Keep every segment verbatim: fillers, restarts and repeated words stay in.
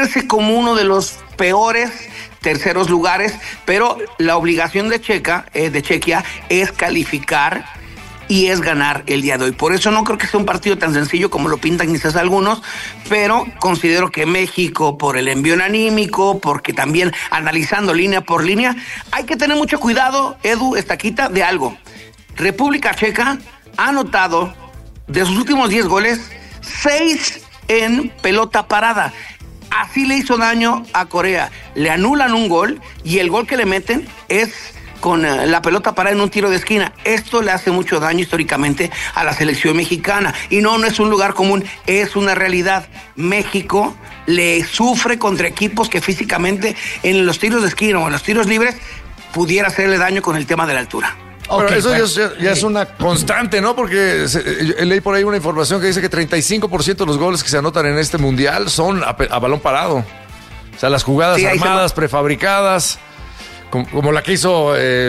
verse como uno de los peores terceros lugares, pero la obligación de Checa, eh, de Chequia es calificar y es ganar el día de hoy. Por eso no creo que sea un partido tan sencillo como lo pintan quizás algunos, pero considero que México, por el envío anímico, porque también analizando línea por línea, hay que tener mucho cuidado, Edu, Estaquita, de algo. República Checa ha anotado de sus últimos diez goles, seis en pelota parada. Así le hizo daño a Corea. Le anulan un gol y el gol que le meten es con la pelota parada en un tiro de esquina. Esto le hace mucho daño históricamente a la selección mexicana. Y no, no es un lugar común, es una realidad. México le sufre contra equipos que físicamente en los tiros de esquina o en los tiros libres pudiera hacerle daño con el tema de la altura. Okay, pero eso bueno, ya, ya es una constante, ¿no? Porque se, leí por ahí una información que dice que treinta y cinco por ciento de los goles que se anotan en este mundial son a, a balón parado. O sea, las jugadas sí, armadas, se... prefabricadas, como, como la que hizo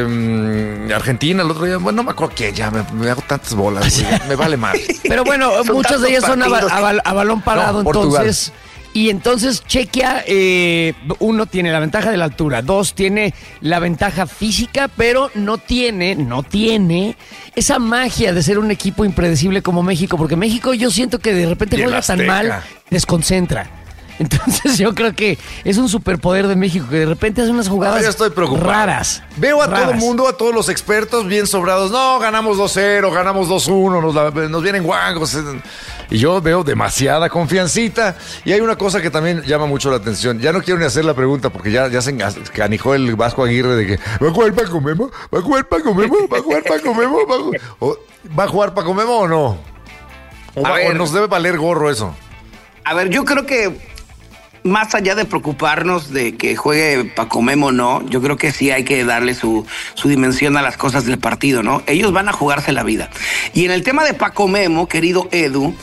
eh, Argentina el otro día. Bueno, no me acuerdo quién, ya me, me hago tantas bolas, me vale mal. Pero bueno, muchas de ellas son a, a, a balón parado, no, entonces... Y entonces Chequia, eh, uno, tiene la ventaja de la altura, dos, tiene la ventaja física, pero no tiene, no tiene esa magia de ser un equipo impredecible como México, porque México yo siento que de repente juega tan mal, desconcentra. Entonces yo creo que es un superpoder de México, que de repente hace unas jugadas ya estoy preocupado. raras. Veo a raras. todo el mundo, a todos los expertos bien sobrados. No, ganamos dos cero, ganamos dos uno, nos, la, nos vienen guangos. Y yo veo demasiada confiancita. Y hay una cosa que también llama mucho la atención. Ya no quiero ni hacer la pregunta porque ya, ya se canijó el Vasco Aguirre de que ¿va a jugar Paco Memo? ¿Va a jugar Paco Memo? ¿Va a jugar Paco Memo? ¿Va a jugar, o, ¿va a jugar Paco Memo o no? ¿O, va, ver, o nos debe valer gorro eso? A ver, yo creo que más allá de preocuparnos de que juegue Paco Memo o no, yo creo que sí hay que darle su, su dimensión a las cosas del partido, ¿no? Ellos van a jugarse la vida. Y en el tema de Paco Memo, querido Edu,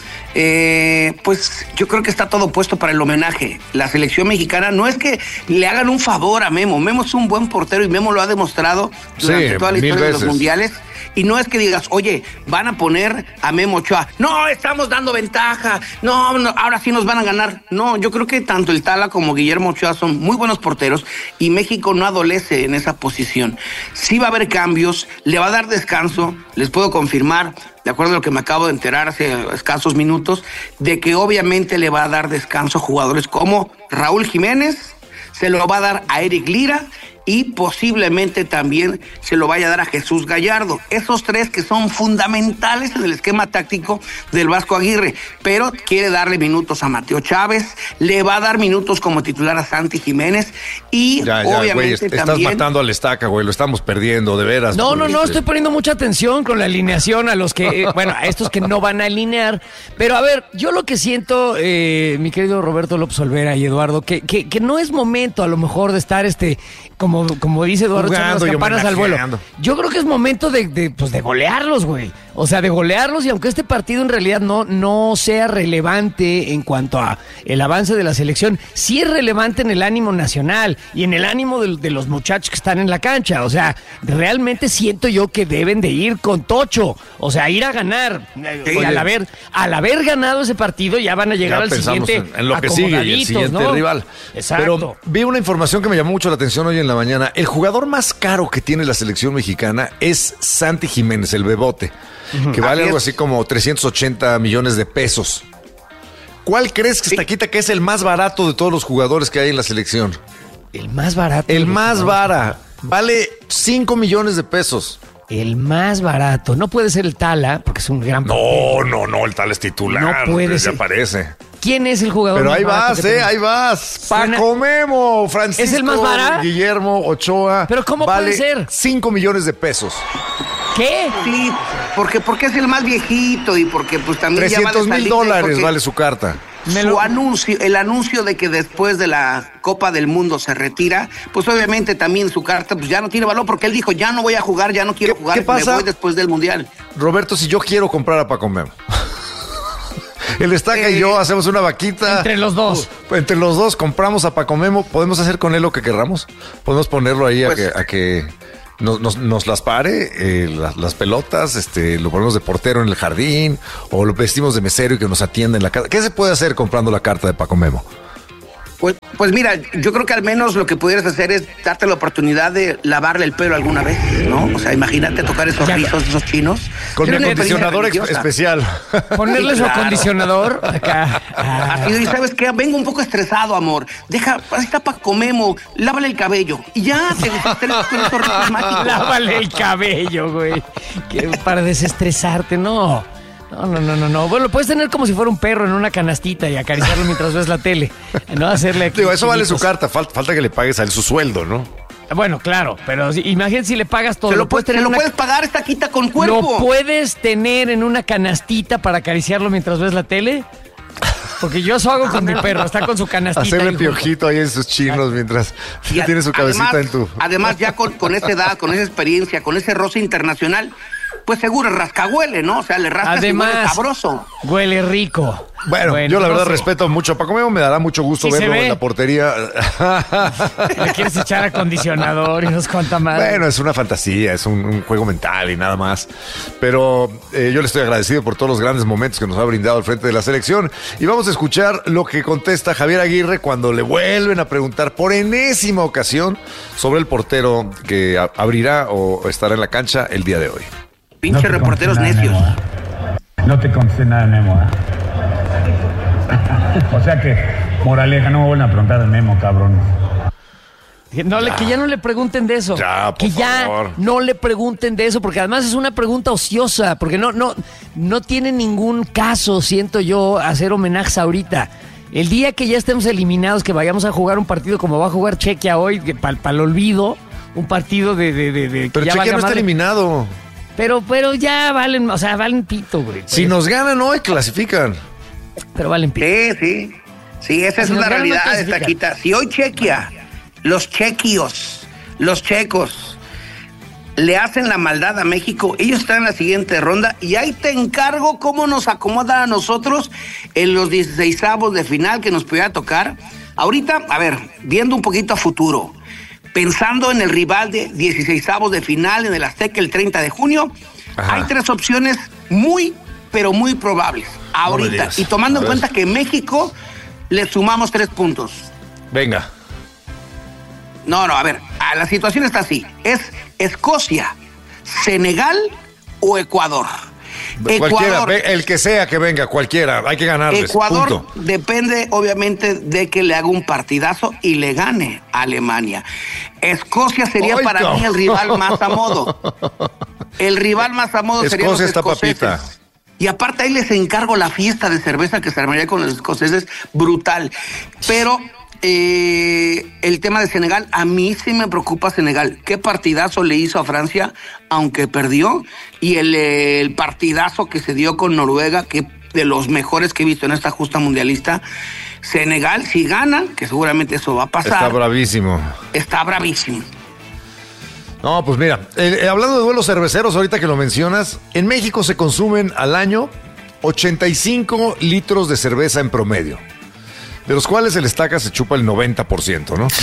eh, pues yo creo que está todo puesto para el homenaje. La selección mexicana no es que le hagan un favor a Memo. Memo es un buen portero y Memo lo ha demostrado durante sí, toda la historia de los mundiales. Y no es que digas, oye, van a poner a Memo Ochoa. No, estamos dando ventaja. No, no, ahora sí nos van a ganar. No, yo creo que tanto el Tala como Guillermo Ochoa son muy buenos porteros y México no adolece en esa posición. Sí va a haber cambios, le va a dar descanso, les puedo confirmar, de acuerdo a lo que me acabo de enterar hace escasos minutos, de que obviamente le va a dar descanso a jugadores como Raúl Jiménez, se lo va a dar a Eric Lira y posiblemente también se lo vaya a dar a Jesús Gallardo. Esos tres que son fundamentales en el esquema táctico del Vasco Aguirre, pero quiere darle minutos a Mateo Chávez, le va a dar minutos como titular a Santi Jiménez y ya, ya, obviamente güey, también... Estás matando al Estaca, güey, lo estamos perdiendo, de veras. No, no, no, estoy poniendo mucha atención con la alineación a los que, bueno, a estos que no van a alinear, pero a ver, yo lo que siento, eh, mi querido Roberto López Olvera y Eduardo, que, que, que no es momento a lo mejor de estar este... Como, como dice Eduardo, echando las campanas al vuelo. Yo creo que es momento de, de, pues de golearlos, güey. O sea, de golearlos, y aunque este partido en realidad no, no sea relevante en cuanto a el avance de la selección, sí es relevante en el ánimo nacional y en el ánimo de, de los muchachos que están en la cancha. O sea, realmente siento yo que deben de ir con tocho. O sea, ir a ganar. Sí, al, haber, al haber ganado ese partido ya van a llegar ya al siguiente en, en lo que sigue y el siguiente, ¿no?, rival. Exacto. Pero vi una información que me llamó mucho la atención hoy en la mañana. El jugador más caro que tiene la selección mexicana es Santi Jiménez, el Bebote, uh-huh. que vale así algo es. así como trescientos ochenta millones de pesos. ¿Cuál crees que, sí. Estaquita, que es el más barato de todos los jugadores que hay en la selección? El más barato. El más barato. Vale cinco millones de pesos. El más barato. No puede ser el Tala, porque es un gran... No, no, no, el Tala es titular. No puede ser. Ya aparece. ¿Quién es el jugador Pero más ahí barato? vas, eh, ahí vas. Paco Memo, Francisco. ¿Es el más barato? Guillermo Ochoa. ¿Pero cómo vale puede ser? cinco millones de pesos. ¿Qué? Sí, porque, porque es el más viejito y porque pues también trescientos mil dólares vale su carta. Su lo... anuncio, el anuncio de que después de la Copa del Mundo se retira, pues obviamente también su carta pues ya no tiene valor porque él dijo, ya no voy a jugar, ya no quiero ¿Qué, jugar, ¿qué pasa? me voy después del Mundial. Roberto, si yo quiero comprar a Paco Memo. El Estaca eh, y yo hacemos una vaquita. Entre los dos. Entre los dos compramos a Paco Memo. ¿Podemos hacer con él lo que querramos? Podemos ponerlo ahí pues, a que, a que nos, nos, nos las pare, eh, las, las pelotas, este, lo ponemos de portero en el jardín, o lo vestimos de mesero y que nos atienda en la casa. ¿Qué se puede hacer comprando la carta de Paco Memo? Pues, pues mira, yo creo que al menos lo que pudieras hacer es darte la oportunidad de lavarle el pelo alguna vez, ¿no? O sea, imagínate tocar esos Ya, rizos, esos chinos. Con Era mi una acondicionador ex- experiencia especial. Ponerle Sí, su claro. acondicionador acá. Ah. Así, y ¿sabes qué? Vengo un poco estresado, amor. Deja, ahí está Paco Memo, lávale el cabello. Y ya, te desestresas con esos rizos mágicos. Lávale el cabello, güey. Que para desestresarte, no. No, no, no, no, no. Bueno, lo puedes tener como si fuera un perro en una canastita y acariciarlo mientras ves la tele. No hacerle aquí. Digo, eso vale su chinitos. carta. Falta, falta que le pagues a él su sueldo, ¿no? Bueno, claro, pero si- imagínate si le pagas todo. Se lo, Lo puedes puedes, tener se lo en una- puedes pagar esta quita con cuerpo. ¿Lo puedes tener en una canastita para acariciarlo mientras ves la tele? Porque yo eso hago con mi perro, está con su canastita. Hacerle ahí junto. piojito ahí en sus chinos mientras Y a- tiene su cabecita además, en tu... Además, ya con, con esa edad, con esa experiencia, con ese roce internacional, pues seguro rascahuele, ¿no? O sea, le rascas y huele Además, sabroso. huele rico. Bueno, yo la no verdad sé. respeto mucho a Paco Memo, me dará mucho gusto Sí se verlo ve. en la portería. Le quieres echar acondicionador y nos cuenta más. Bueno, es una fantasía, es un, un juego mental y nada más. Pero eh, yo le estoy agradecido por todos los grandes momentos que nos ha brindado al frente de la selección. Y vamos a escuchar lo que contesta Javier Aguirre cuando le vuelven a preguntar por enésima ocasión sobre el portero que a- abrirá o estará en la cancha el día de hoy. Pinche te reporteros conté nada de necios. Memo, ¿eh? No te conté nada de Memo, ¿eh? O sea que, moraleja, no me vuelvan a preguntar de Memo, cabrón. Que, no, le- que ya no le pregunten de eso. Ya, por que ya favor. no le pregunten de eso, porque además es una pregunta ociosa, porque no, no, no tiene ningún caso, siento yo, hacer homenajes ahorita. El día que ya estemos eliminados, que vayamos a jugar un partido como va a jugar Chequia hoy, para el olvido, un partido de... de, de, de- que Pero ya Chequia valga no está madre. eliminado. Pero, pero ya valen, o sea, valen pito, güey. Si nos ganan hoy, clasifican. Pero valen pito. Sí, sí. Sí, esa es Si nos una ganan, no realidad, clasifican. Estaquita. Si hoy Chequia, los chequios, los checos, le hacen la maldad a México, ellos están en la siguiente ronda y ahí te encargo cómo nos acomoda a nosotros en los dieciseisavos de final que nos pudiera tocar. Ahorita, a ver, viendo un poquito a futuro, pensando en el rival de dieciseisavos de final en el Azteca el treinta de junio, Ajá. hay tres opciones muy, pero muy probables. Ahorita, digas. y tomando A en ver. cuenta que México le sumamos tres puntos. Venga. No, no, a ver, a la situación está así. Es Escocia, Senegal o Ecuador. Cualquiera, Ecuador, ve- el que sea que venga, cualquiera, hay que ganarles. Ecuador punto. depende obviamente de que le haga un partidazo y le gane a Alemania. Escocia sería Ay, para no. mí el rival más a modo. El rival más a modo sería los Escocia está escoceses. papita. Y aparte ahí les encargo la fiesta de cerveza que se armaría con los escoceses, brutal. Pero eh, el tema de Senegal, a mí sí me preocupa Senegal. ¿Qué partidazo le hizo a Francia, aunque perdió? Y el, eh, el partidazo que se dio con Noruega, que de los mejores que he visto en esta justa mundialista. Senegal, si gana, que seguramente eso va a pasar, Está bravísimo. está bravísimo. No, pues mira, eh, eh, hablando de duelos cerveceros, ahorita que lo mencionas, en México se consumen al año ochenta y cinco litros de cerveza en promedio, de los cuales el Estaca se chupa el noventa por ciento, ¿no?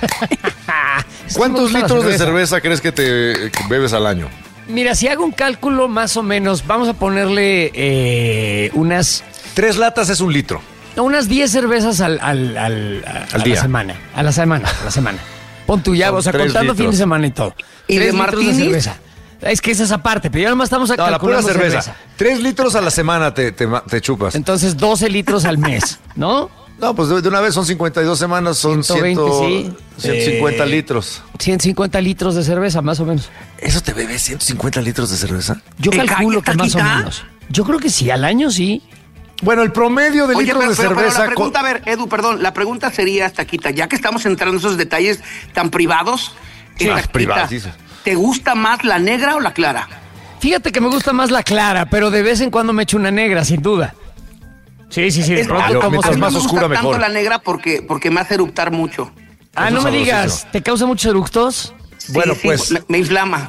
¿Cuántos gusta la litros de cerveza. cerveza crees que te que bebes al año? Mira, si hago un cálculo más o menos, vamos a ponerle eh, unas, Tres latas es un litro. unas diez cervezas al, al, al, a- Al a día. la semana. A la semana, a la semana. Pon tu ya, Son o sea, tres contando fin litros. de semana y todo. ¿Y Tres de litros martinis? cerveza. Es que esa es aparte, pero ya nomás estamos No, la pura calculando cerveza. cerveza. Tres litros a la semana te, te, ma- te chupas. Entonces, doce litros al mes, ¿no? No, pues de, de una vez son cincuenta y dos semanas, son ciento veinte, cien, sí. ciento cincuenta Eh, litros. ciento cincuenta litros de cerveza, más o menos. ¿Eso te bebes ciento cincuenta litros de cerveza? Yo ¿Te calculo que calles, más o Taquita? menos. Yo creo que sí, al año sí. Bueno, el promedio de Oye, litros pero, de pero- pero cerveza... la pregunta, a con- ver, Edu, perdón, la pregunta sería, Taquita, ya que estamos entrando en esos detalles tan privados, Sí, Taquita, privados, dices. ¿te gusta más la negra o la clara? Fíjate que me gusta más la clara, pero de vez en cuando me echo una negra, sin duda. Sí, sí, sí. De Es- pronto a- yo- tomo mientras a mí cerveza. más me gusta oscura, tanto mejor. la negra porque, porque me hace eruptar mucho. Ah, Eso no me es digas. sabrosísimo. ¿Te causa muchos eructos? Sí, Bueno, sí, pues- me, me inflama.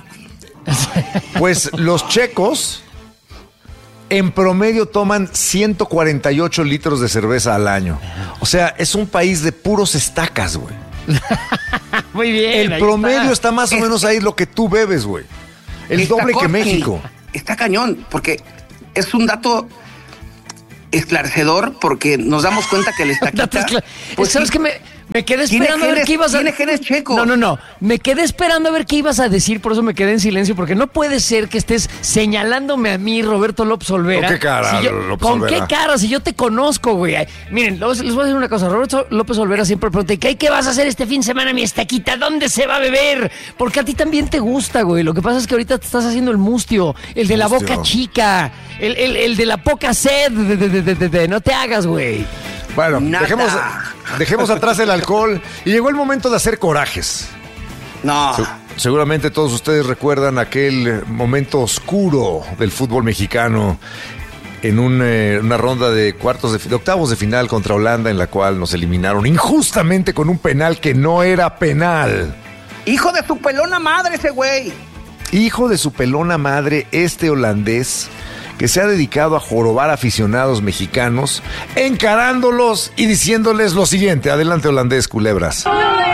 Pues los checos en promedio toman ciento cuarenta y ocho litros de cerveza al año. O sea, es un país de puros estacas, güey. Muy bien. El ahí promedio está. está. más o Es- menos ahí lo que tú bebes, güey. El Está doble que corti. México. Está cañón, porque es un dato esclarecedor, porque nos damos cuenta que el Datos estaquita... cla- pues ¿Sabes sí, qué me, Me quedé esperando a ver qué ibas a... Tiene genes checos. No, no, no. Me quedé esperando a ver qué ibas a decir, por eso me quedé en silencio, porque no puede ser que estés señalándome a mí, Roberto López Olvera. ¿Con qué cara, si yo, López ¿Con Olvera? qué cara? Si yo te conozco, güey. Ay, miren, les voy a decir una cosa. Roberto López Olvera siempre pregunta, ¿qué, ¿qué vas a hacer este fin de semana, mi estaquita? ¿Dónde se va a beber? Porque a ti también te gusta, güey. Lo que pasa es que ahorita te estás haciendo el mustio, el de la Mustio. boca chica, el, el, el de la poca sed. De, de, de, de, de, de. No te hagas, güey. Bueno, Nada. dejemos, dejemos atrás el alcohol y llegó el momento de hacer corajes. No. Se- seguramente todos ustedes recuerdan aquel momento oscuro del fútbol mexicano en un, eh, una ronda de cuartos de, fi- de octavos de final contra Holanda, en la cual nos eliminaron injustamente con un penal que no era penal. Hijo de su pelona madre ese güey. Hijo de su pelona madre, este holandés que se ha dedicado a jorobar aficionados mexicanos, encarándolos y diciéndoles lo siguiente. Adelante, holandés, culebras.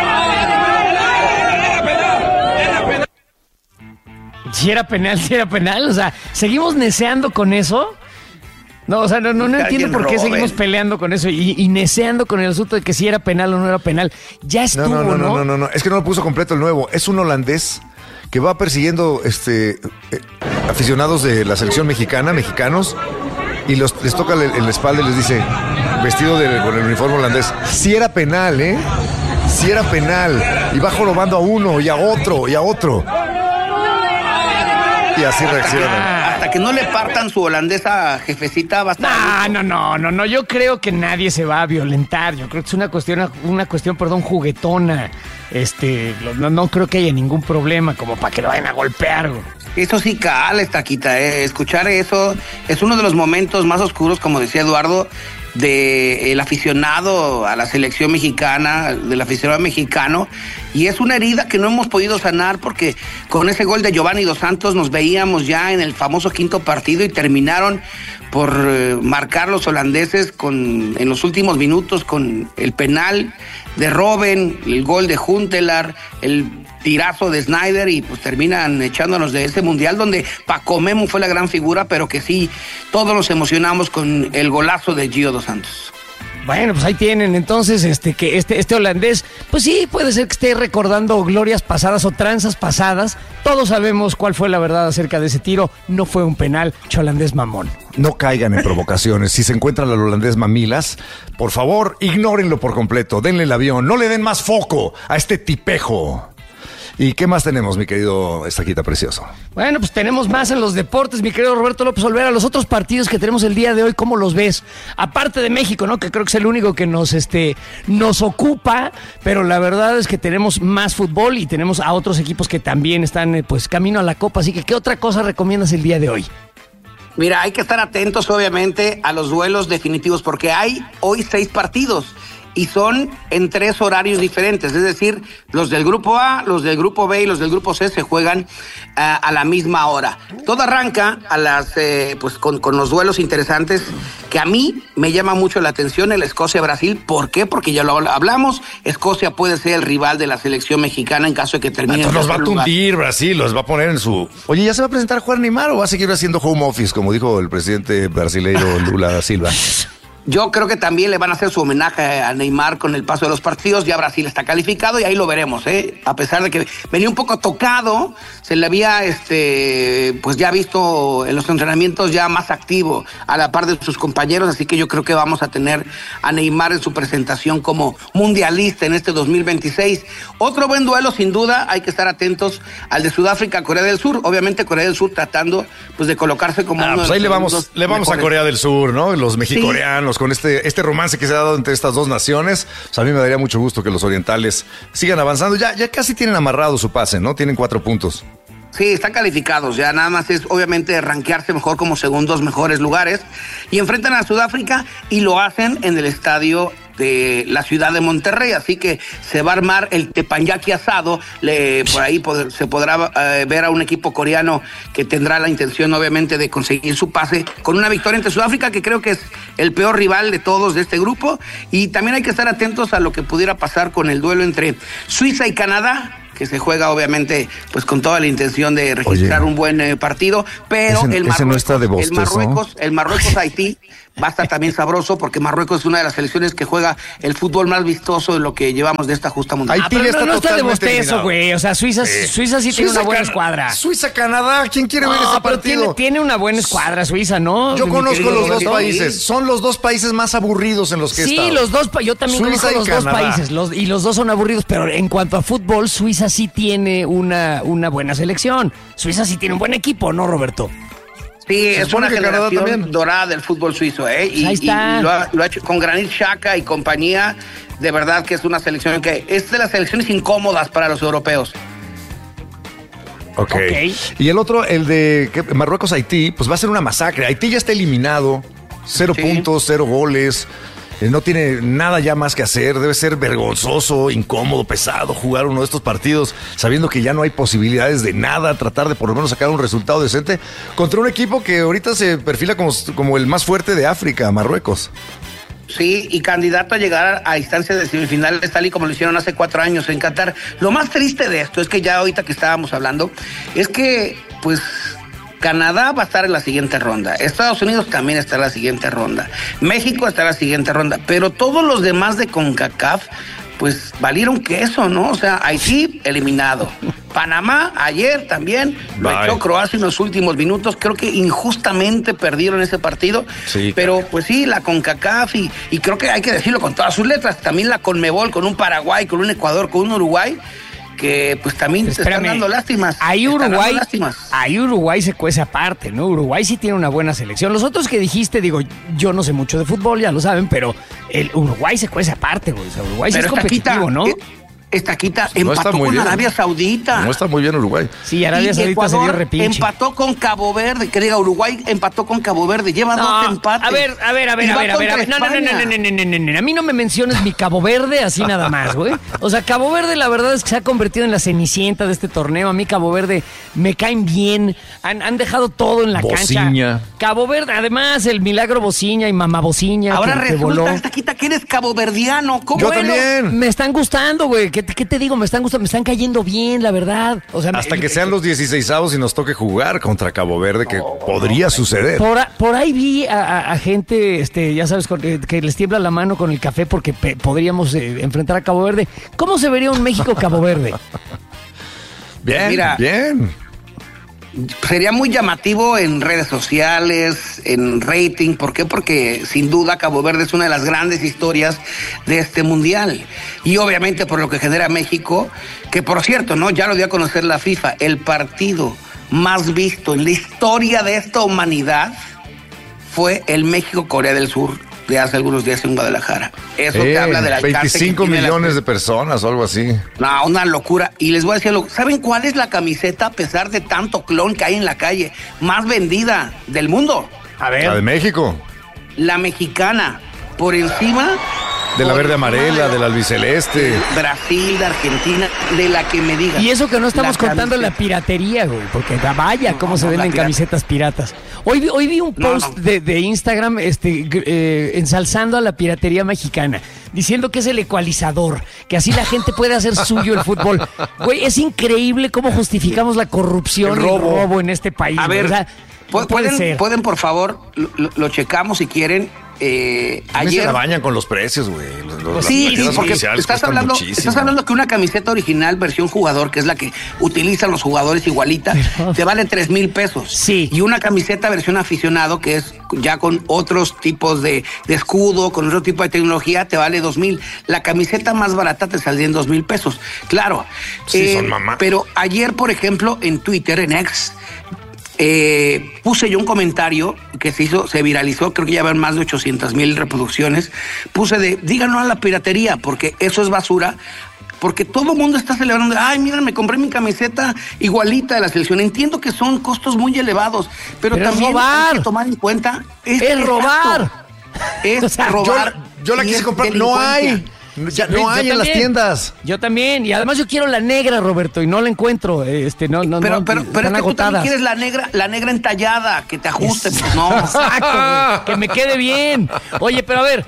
Si era penal, si era penal. O sea, ¿seguimos neceando con eso? No, o sea, no, no, no Que entiendo alguien por qué robe. seguimos peleando con eso y, y neceando con el asunto de que si era penal o no era penal. Ya estuvo, No, ¿no? no, no, no, no, no, es que no lo puso completo el nuevo. Es un holandés que va persiguiendo este eh, aficionados de la selección mexicana, mexicanos, y los, les toca el, el espalda y les dice, vestido de, con el uniforme holandés, si era penal, ¿eh? Si era penal. Y va jorobando a uno y a otro y a otro. Y así reaccionan. Hasta que no le partan su holandesa jefecita va a estar... No, no, no, no, no. Yo creo que nadie se va a violentar. Yo creo que es una cuestión, una cuestión, perdón, juguetona. Este, no, no creo que haya ningún problema como para que lo vayan a golpear, güey. Eso sí cala, Estaquita, ¿eh? Escuchar eso es uno de los momentos más oscuros, como decía Eduardo, del aficionado a la selección mexicana, del aficionado mexicano, y es una herida que no hemos podido sanar porque con ese gol de Giovanni Dos Santos nos veíamos ya en el famoso quinto partido y terminaron por eh, marcar los holandeses con, en los últimos minutos con el penal de Robben, el gol de Huntelaar, el tirazo de Snyder y pues terminan echándonos de ese mundial donde Paco Memo fue la gran figura, pero que sí, todos nos emocionamos con el golazo de Gio Dos Santos. Bueno, pues ahí tienen entonces este que este este holandés, pues sí, puede ser que esté recordando glorias pasadas o tranzas pasadas. Todos sabemos cuál fue la verdad acerca de ese tiro. No fue un penal, holandés mamón. No caigan en provocaciones. Si se encuentran al holandés mamilas, por favor, ignórenlo por completo. Denle el avión. No le den más foco a este tipejo. ¿Y qué más tenemos, mi querido Estaquita precioso? Bueno, pues tenemos más en los deportes, mi querido Roberto López Olvera. Los otros partidos que tenemos el día de hoy, ¿cómo los ves? Aparte de México, ¿no? Que creo que es el único que nos, este, nos ocupa, pero la verdad es que tenemos más fútbol y tenemos a otros equipos que también están, eh, pues, camino a la Copa. Así que, ¿qué otra cosa recomiendas el día de hoy? Mira, hay que estar atentos, obviamente, a los duelos definitivos, porque hay hoy seis partidos y son en tres horarios diferentes. Es decir, los del grupo A, los del grupo B y los del grupo C se juegan uh, a la misma hora. Todo arranca a las, eh, pues con, con los duelos interesantes que a mí me llama mucho la atención, el Escocia-Brasil. ¿Por qué? Porque ya lo hablamos, Escocia puede ser el rival de la selección mexicana en caso de que termine. Entonces en los va a tercer lugar. tundir Brasil, los va a poner en su... Oye, ¿ya se va a presentar Juan Neymar o va a seguir haciendo home office, como dijo el presidente brasileño Lula da Silva? Yo creo que también le van a hacer su homenaje a Neymar con el paso de los partidos. Ya Brasil está calificado y ahí lo veremos, ¿eh? A pesar de que venía un poco tocado, se le había, este, pues ya visto en los entrenamientos ya más activo a la par de sus compañeros. Así que yo creo que vamos a tener a Neymar en su presentación como mundialista en este dos mil veintiséis. Otro buen duelo, sin duda, hay que estar atentos al de Sudáfrica, Corea del Sur. Obviamente Corea del Sur tratando, pues, de colocarse como Ah, uno pues de ahí los le vamos, segundos le vamos a mejores. Corea del Sur, ¿no? Los mexicoreanos, con este, este romance que se ha dado entre estas dos naciones. Pues a mí me daría mucho gusto que los orientales sigan avanzando. Ya, ya casi tienen amarrado su pase, ¿no? Tienen cuatro puntos. Sí, están calificados, ya nada más es obviamente rankearse mejor como segundos mejores lugares y enfrentan a Sudáfrica y lo hacen en el estadio de la ciudad de Monterrey, así que se va a armar el tepanyaki asado. Le, por ahí poder, se podrá eh, ver a un equipo coreano que tendrá la intención obviamente de conseguir su pase con una victoria ante Sudáfrica, que creo que es el peor rival de todos de este grupo. Y también hay que estar atentos a lo que pudiera pasar con el duelo entre Suiza y Canadá, que se juega obviamente pues con toda la intención de registrar Oye, un buen eh, partido, pero ese, el ese Marruecos, no está de el bostezo. Marruecos, el Marruecos Haití va a estar también sabroso porque Marruecos es una de las selecciones que juega el fútbol más vistoso de lo que llevamos de esta justa mundial. Ah, pero no, no está de bostezo, güey. O sea, Suiza, Sí. Suiza sí tiene Suiza, una buena Can- escuadra. Suiza, Canadá, ¿quién quiere ver No, ese pero partido? tiene, tiene una buena escuadra Suiza, ¿no? Yo Mi conozco querido los dos Roberto. países. Son los dos países más aburridos en los que he Sí, estado. los dos, pa- yo también Suiza conozco y los dos Canadá. países los, y los dos son aburridos, pero en cuanto a fútbol, Suiza sí tiene una, una buena selección. Suiza sí tiene un buen equipo, ¿no, Roberto? Sí, es supone una que Canadá generación también. dorada del fútbol suizo, ¿eh? Y, Ahí está. y- y lo, ha, lo ha hecho con Granit Xhaka y compañía. De verdad que es una selección que es de las selecciones incómodas para los europeos. Ok. Ok. Y el otro, el de ¿qué? Marruecos-Haití, pues va a ser una masacre. Haití ya está eliminado. Cero Sí. puntos, cero goles. Eh, No tiene nada ya más que hacer. Debe ser vergonzoso, incómodo, pesado jugar uno de estos partidos sabiendo que ya no hay posibilidades de nada. Tratar de por lo menos sacar un resultado decente contra un equipo que ahorita se perfila como, como el más fuerte de África, Marruecos. Sí, y candidato a llegar a instancias de semifinales tal y como lo hicieron hace cuatro años en Qatar. Lo más triste de esto es que ya ahorita que estábamos hablando, es que pues Canadá va a estar en la siguiente ronda, Estados Unidos también está en la siguiente ronda, México está en la siguiente ronda, pero todos los demás de CONCACAF pues valieron queso, ¿no? O sea, Haití eliminado, Panamá ayer también lo Bye. echó Croacia en los últimos minutos, creo que injustamente perdieron ese partido, Sí. pero pues sí, la CONCACAF y, y creo que hay que decirlo con todas sus letras, también la CONMEBOL con un Paraguay, con un Ecuador, con un Uruguay, que pues también te están Espérame, dando lástimas. Ahí te están dando Uruguay, lástimas. ahí Uruguay se cuece aparte, ¿no? Uruguay sí tiene una buena selección. Los otros que dijiste, digo, yo no sé mucho de fútbol, ya lo saben, pero el Uruguay se cuece aparte, güey. O sea, Uruguay sí es Pero esta quita, competitivo, ¿no? eh, esta quita No está empató muy con bien. Arabia Saudita. No está muy bien Uruguay. Sí, Arabia Y Saudita se dio Ecuador repinche. empató con Cabo Verde, que diga Uruguay empató con Cabo Verde, lleva dos empates. A ver, a ver, a ver, Y a va ver, a ver, a ver. contra No, no, no, no, España. no, no, no, no, no, no. A mí no me menciones mi Cabo Verde así nada más, güey. O sea, Cabo Verde la verdad es que se ha convertido en la cenicienta de este torneo. A mí Cabo Verde me caen bien. Han, han dejado todo en la Bociña. cancha. Cabo Verde, además, el milagro Bociña y mamá Bociña Ahora que, que voló. resulta, esta quita que eres caboverdiano. ¿Cómo? Yo Bueno, también. Me están gustando, güey. ¿Qué, te- qué te digo? Me están gustando, me están cayendo bien, la verdad. O sea, Hasta me- que sean los dieciseisavos y nos toque jugar contra Cabo Verde, que podría suceder. Por, a- por ahí vi a, a- a gente, este, ya sabes, con- eh, que les tiembla la mano con el café porque pe- podríamos eh, enfrentar a Cabo Verde. ¿Cómo se vería un México-Cabo Verde? Bien, Mira. bien. Sería muy llamativo en redes sociales, en rating. ¿Por qué? Porque sin duda Cabo Verde es una de las grandes historias de este mundial. Y obviamente por lo que genera México, que por cierto, ¿no? Ya lo dio a conocer la FIFA, el partido más visto en la historia de esta humanidad fue el México-Corea del Sur de hace algunos días en Guadalajara. Eso te Eh, habla del alcance veinticinco que tiene la- millones de personas o algo así. No, una locura. Y les voy a decir algo. ¿Saben cuál es la camiseta, a pesar de tanto clon que hay en la calle, más vendida del mundo? A La de ver. México. La mexicana. Por encima... De la por verde encima amarela, de del albiceleste. Brasil, de Argentina, de la que me digas. Y eso que no estamos La contando la camiseta. piratería, güey, porque da- vaya cómo No, se no, venden la pirata. camisetas piratas. Hoy, vi- hoy vi un No, post no. De, de Instagram este, gr- eh, ensalzando a la piratería mexicana, diciendo que es el ecualizador, que así la gente puede hacer suyo el fútbol. Güey, es increíble cómo justificamos la corrupción El y el robo. robo en este país. A güey. ver, O sea, pu- no puede pueden, ser. pueden, por favor, lo, lo- lo checamos si quieren. Eh, También se ayer... la bañan con los precios, güey. Los- los- las Sí, sí, tiendas porque oficiales estás cuestan hablando, muchísimo. estás hablando que una camiseta original versión jugador, que es la que utilizan los jugadores igualita, Pero- te vale tres mil pesos. Sí. Y una camiseta versión aficionado, que es ya con otros tipos de, de escudo, con otro tipo de tecnología, te vale dos mil. La camiseta más barata te saldría en dos mil pesos. Claro. Sí, son mamá. Pero ayer, por ejemplo, en Twitter, en X, eh, puse yo un comentario que se hizo, se viralizó, creo que ya van más de ochocientas mil reproducciones. Puse de, díganlo a la piratería, porque eso es basura. Porque todo el mundo está celebrando, ay, mira, me compré mi camiseta igualita de la selección. Entiendo que son costos muy elevados, pero, Pero es también robar. hay que tomar en cuenta. Es exacto, robar. Es O sea, yo robar. Yo, yo la y quise es comprar. No hay. delincuencia. Ya Sí, no yo hay en las también. tiendas. Yo también, y además yo quiero la negra, Roberto, y no la encuentro. Este, no, no, Pero, no, pero, pero están es que tú también agotadas. quieres la negra, la negra entallada, que te ajuste, pues no. Exacto, güey, que me quede bien. Oye, pero a ver,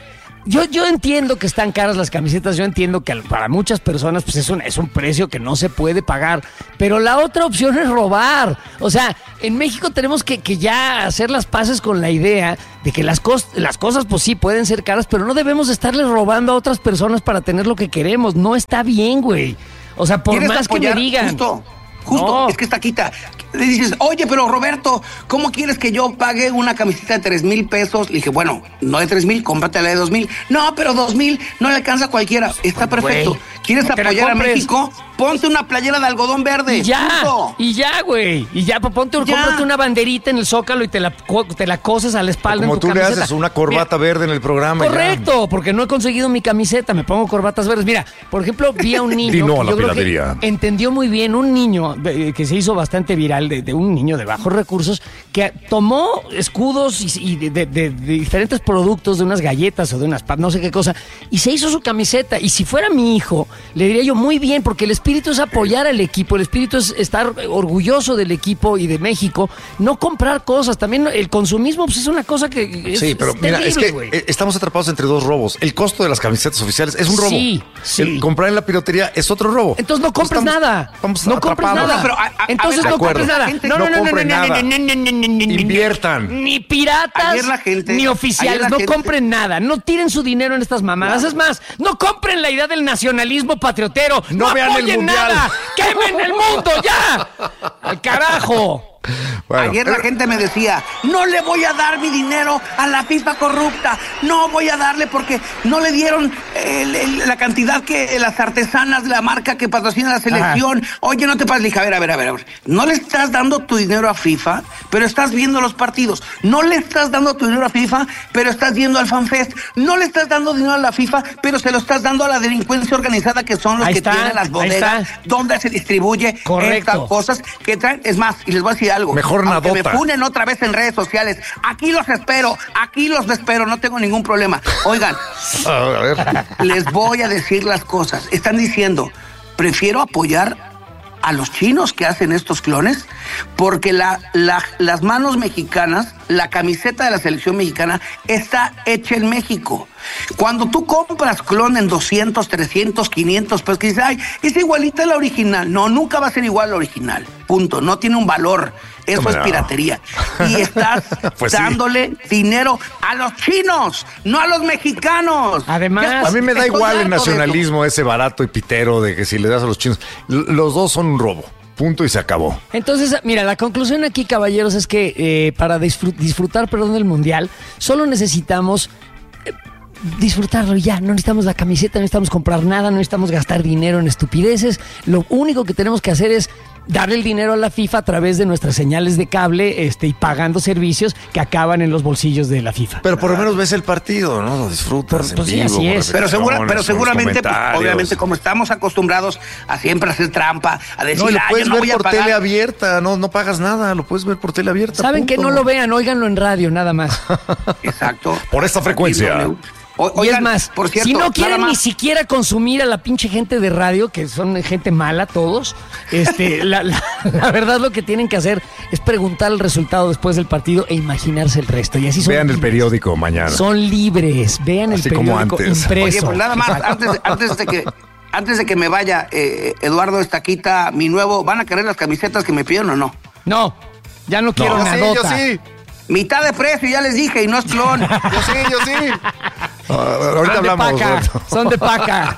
Yo, yo entiendo que están caras las camisetas, yo entiendo que para muchas personas pues es un, es un precio que no se puede pagar, pero la otra opción es robar. O sea, en México tenemos que, que ya hacer las paces con la idea de que las, cos, las cosas pues sí pueden ser caras, pero no debemos estarles robando a otras personas para tener lo que queremos. No está bien, güey. O sea, por más que me digan... Justo. Justo, no. Es que está quita. Le dices, oye, pero Roberto, ¿cómo quieres que yo pague una camiseta de tres mil pesos? Le dije, bueno, no de tres mil, cómpratela de dos mil. No, pero dos mil no le alcanza a cualquiera. Está perfecto. Güey, ¿quieres no apoyar a México? Ponte una playera de algodón verde. Y ya, punto. y ya, güey. Y ya, ponte, Ya. cómprate una banderita en el Zócalo y te la, te la coses a la espalda Como en tu tú le camiseta. haces una corbata Mira, verde en el programa. correcto, porque no he conseguido mi camiseta, me pongo corbatas verdes. Mira, por ejemplo, vi a un niño Di no a que la yo creo que piratería. entendió muy bien, un niño eh, que se hizo bastante viral, de, de un niño de bajos recursos, que tomó escudos y, y de, de, de, de diferentes productos, de unas galletas o de unas, no sé qué cosa, y se hizo su camiseta. Y si fuera mi hijo, le diría yo muy bien, porque el espíritu es apoyar al equipo, el espíritu es estar orgulloso del equipo y de México, no comprar cosas. También el consumismo pues es una cosa que es, Sí, pero es mira, terrible, es que güey. eh, estamos atrapados entre dos robos. El costo de las camisetas oficiales es un robo. Sí, sí. El comprar en la piratería es otro robo. Entonces no compres Estamos- nada. estamos No compres atrapados. nada. Pero, a- a- Entonces a ver, no de compres acuerdo. nada. gente No, no no, no, no, compren no, no, nada. no, no, no, no, no, no, no. Inviertan. Ni piratas, Ayer la gente- ni ayer oficiales. la No gente- compren nada. No tiren su dinero en estas mamadas. Claro. Es más, no compren la idea del nacionalismo patriotero. No No, vean el apoyen mundial. nada. ¡Quemen el mundo ya! ¡Al carajo! Bueno, Ayer la gente me decía, no le voy a dar mi dinero a la FIFA corrupta, no voy a darle porque no le dieron el- el- la cantidad que las artesanas de la marca que patrocina la selección. Oye, no te pases, le dije, a ver, a ver, a ver, a ver. No le estás dando tu dinero a FIFA, pero estás viendo los partidos. No le estás dando tu dinero a FIFA, pero estás yendo al FanFest. No le estás dando dinero a la FIFA, pero se lo estás dando a la delincuencia organizada, que son los Ahí que está, tienen las ahí bodegas, está. donde se distribuye Correcto. estas cosas que traen. Es más, y les voy a decir algo. Mejor Aunque nadota. me funen otra vez en redes sociales. Aquí los espero, aquí los espero, no tengo ningún problema. Oigan, a ver. les voy a decir las cosas. Están diciendo, prefiero apoyar a los chinos que hacen estos clones, porque la, la, las manos mexicanas, la camiseta de la selección mexicana está hecha en México. Cuando tú compras clon en doscientos, trescientos, quinientos pesos, que dices, ay, es igualita a la original. No, nunca va a ser igual a la original. Punto. No tiene un valor. Eso ¿Cómo es no? piratería. Y estás Pues sí. dándole dinero a los chinos, no a los mexicanos. Además, Ya A mí me da estoy igual el harto de eso. nacionalismo ese barato y pitero de que si le das a los chinos. L- Los dos son un robo. Punto y se acabó. Entonces, mira, la conclusión aquí, caballeros, es que eh, para disfrut- disfrutar, perdón, del Mundial, solo necesitamos eh, disfrutarlo y ya. No necesitamos la camiseta, no necesitamos comprar nada, no necesitamos gastar dinero en estupideces. Lo único que tenemos que hacer es darle el dinero a la FIFA a través de nuestras señales de cable este, y pagando servicios que acaban en los bolsillos de la FIFA. Pero por lo menos ves el partido, ¿no? Lo disfrutas en Pues sí, vivo, así con es. Pero, segura, repeticiones, pero con seguramente, pues, comentarios. obviamente, como estamos acostumbrados a siempre hacer trampa, a decir, No, y lo "Ah, puedes yo no ver voy a por pagar". tele abierta, no, no pagas nada, lo puedes ver por tele abierta. ¿Saben que punto. no lo vean? Óiganlo en radio, nada más. Exacto. Por esta frecuencia. O- Y oigan, es más, por cierto, si no nada quieren más. ni siquiera consumir a la pinche gente de radio, que son gente mala todos, este, la, la- la verdad lo que tienen que hacer es preguntar el resultado después del partido e imaginarse el resto. Y así son Vean el libres. periódico mañana. Son libres, vean Así el como periódico antes. impreso. Oye, pues nada más, antes, de- antes de que antes de que me vaya, eh, Eduardo Estaquita, mi nuevo, ¿van a querer las camisetas que me pidieron o no? No, ya no quiero Yo sí, nadota. yo sí. Mitad de precio, ya les dije, y no es clon. Yo sí, yo sí. Ah, ahorita Son de hablamos. paca, Roberto. son de paca.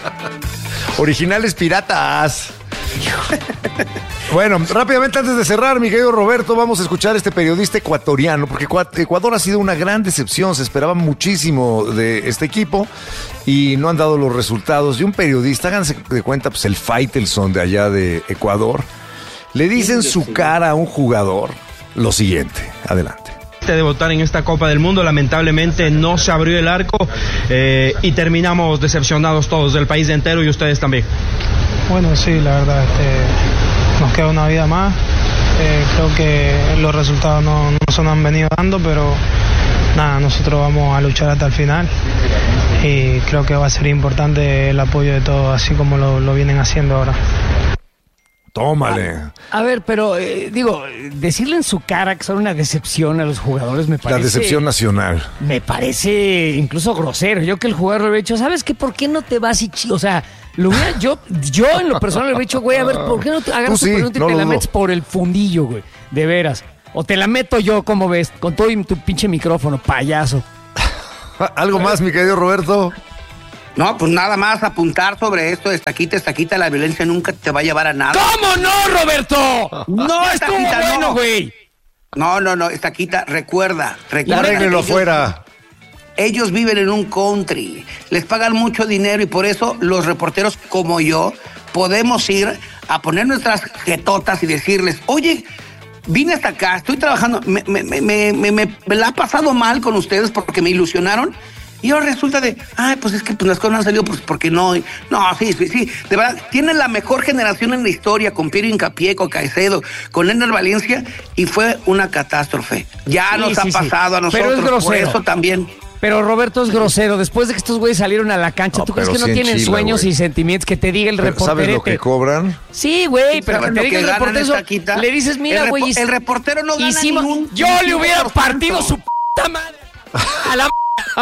Originales piratas. Bueno, rápidamente antes de cerrar, mi querido Roberto, vamos a escuchar a este periodista ecuatoriano, porque Ecua- Ecuador ha sido una gran decepción, se esperaba muchísimo de este equipo y no han dado los resultados. Y un periodista, háganse de cuenta, pues el Faitelson de allá de Ecuador, le dice en su cara a un jugador lo siguiente. Adelante. De debutar en esta Copa del Mundo, lamentablemente no se abrió el arco eh, y terminamos decepcionados todos, del país entero y ustedes también. Bueno, sí, la verdad, este, nos queda una vida más. Eh, creo que los resultados no, no se nos han venido dando, pero nada, nosotros vamos a luchar hasta el final y creo que va a ser importante el apoyo de todos, así como lo, lo vienen haciendo ahora. Tómale. A, a ver, pero eh, digo, decirle en su cara que son una decepción a los jugadores me parece... La decepción nacional. Me parece incluso grosero. Yo que el jugador le hubiera dicho, ¿sabes qué? ¿Por qué no te vas y chi-? O sea, lo hubiera, yo, yo en lo personal le hubiera dicho, güey, a ver, ¿por qué no te agarras Tú tu sí, pelota y no, te no, la no. metes por el fundillo, güey? De veras. O te la meto yo, ¿cómo ves? Con todo y tu pinche micrófono, payaso. ¿Algo más, mi querido Roberto? No, pues nada más apuntar sobre esto, estaquita, estaquita, la violencia nunca te va a llevar a nada. ¿Cómo no, Roberto? No estuvo Estaquita, bueno, no. güey. No, no, no, estaquita, recuerda, Ya recuerda. arréglelo ellos- afuera. Ellos viven en un country, les pagan mucho dinero y por eso los reporteros como yo podemos ir a poner nuestras jetotas y decirles, oye, vine hasta acá, estoy trabajando, me, me, me, me, me, me la ha pasado mal con ustedes porque me ilusionaron. Y ahora resulta de, ay, pues es que pues, las cosas no han salido pues porque no. No, sí, sí, sí. De verdad, tienen la mejor generación en la historia con Piero Hincapié, con Caicedo, con Ener Valencia y fue una catástrofe. Ya Sí, nos sí, ha sí. pasado a Pero es nosotros, por grosero. eso también. Pero Roberto es grosero. Después de que estos güeyes salieron a la cancha, No, ¿tú crees pero que no sí tienen enchila, sueños güey. y sentimientos? Que te diga el Pero reporterete. ¿sabes lo que cobran? Sí, güey, pero que ¿Saben te lo diga que el ganan reportero. esta quita? Le dices, mira, El güey. repo- el reportero no gana hicimos- ni un- Yo ni le un hubiera por ciento. partido su puta madre a la...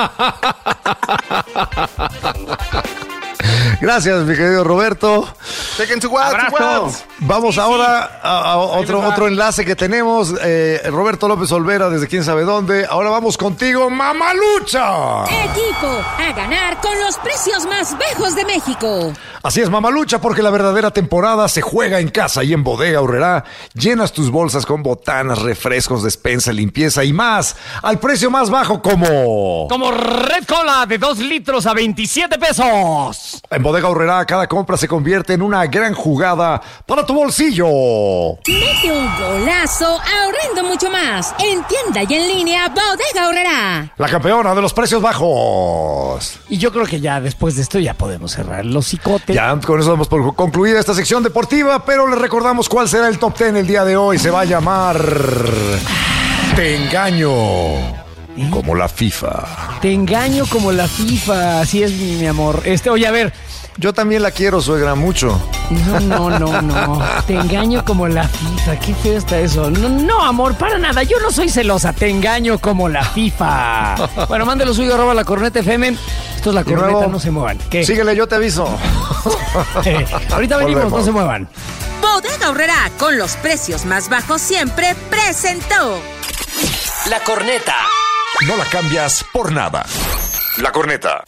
Gracias, mi querido Roberto. Abrazo. Vamos ahora a, a otro, otro enlace que tenemos. Eh, Roberto López Olvera, desde quién sabe dónde. Ahora vamos contigo, Mamalucha. Equipo a ganar con los precios más bajos de México. Así es, Mamalucha, porque la verdadera temporada se juega en casa y en Bodega Aurrerá. Llenas tus bolsas con botanas, refrescos, despensa, limpieza y más. Al precio más bajo como... Como Red Cola de dos litros a veintisiete pesos. En Bodega Aurrerá, cada compra se convierte en una gran jugada para tu bolsillo. Mete un golazo ahorrando mucho más. En tienda y en línea, Bodega Aurrerá. La campeona de los precios bajos. Y yo creo que ya después de esto ya podemos cerrar los cicotes. Ya con eso damos por concluida esta sección deportiva, pero les recordamos cuál será el top ten el día de hoy. Se va a llamar... Te engaño. Como la FIFA. Te engaño como la FIFA. Así es, mi amor. Este, oye, a ver. Yo también la quiero, suegra, mucho. No, no, no, no. Te engaño como la FIFA. Qué feo está eso. No, no, amor, para nada. Yo no soy celosa. Te engaño como la FIFA. Bueno, mándelo suyo, arroba la corneta F M. Esto es la Y corneta, luego, no se muevan. ¿Qué? Síguele, yo te aviso. Eh, ahorita venimos, Volvemos. no se muevan. Bodega Aurrerá, con los precios más bajos siempre, presentó. La corneta. No la cambias por nada. La corneta.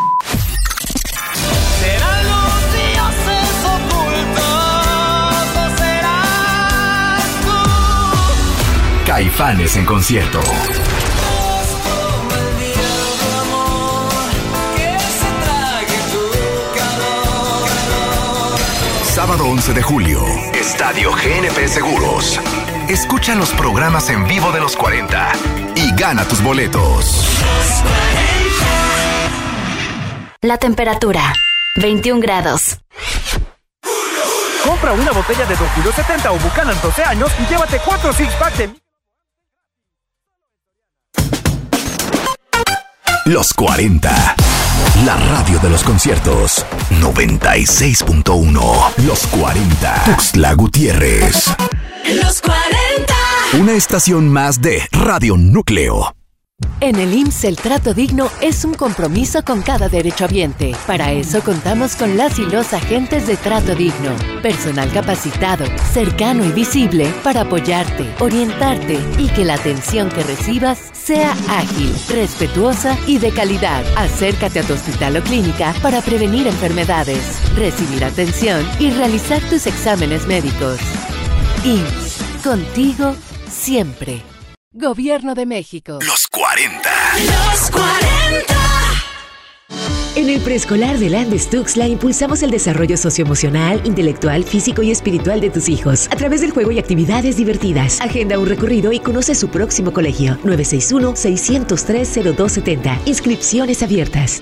Serán los dioses ocultos, o serás tú. Caifanes en concierto. Como el diablo, amor, que se trague tu calor. Sábado once de julio. Estadio G N P Seguros. Escucha los programas en vivo de los cuarenta y gana tus boletos. La temperatura, veintiún grados. Compra una botella de Don Julio setenta o Buchanan doce años y llévate cuatro six-pack de... Los cuarenta. La radio de los conciertos. noventa y seis punto uno. Los cuarenta. Tuxtla Gutiérrez. Los cuarenta. Una estación más de Radio Núcleo. En el I M S S el trato digno es un compromiso con cada derechohabiente. Para eso contamos con las y los agentes de trato digno. Personal capacitado, cercano y visible para apoyarte, orientarte y que la atención que recibas sea ágil, respetuosa y de calidad. Acércate a tu hospital o clínica para prevenir enfermedades, recibir atención y realizar tus exámenes médicos. I M S S, contigo siempre. Gobierno de México. Los cuarenta. Los cuarenta. En el preescolar de Landes Tuxtla impulsamos el desarrollo socioemocional, intelectual, físico y espiritual de tus hijos a través del juego y actividades divertidas. Agenda un recorrido y conoce su próximo colegio. nueve seis uno, seis cero tres, cero dos siete cero. Inscripciones abiertas.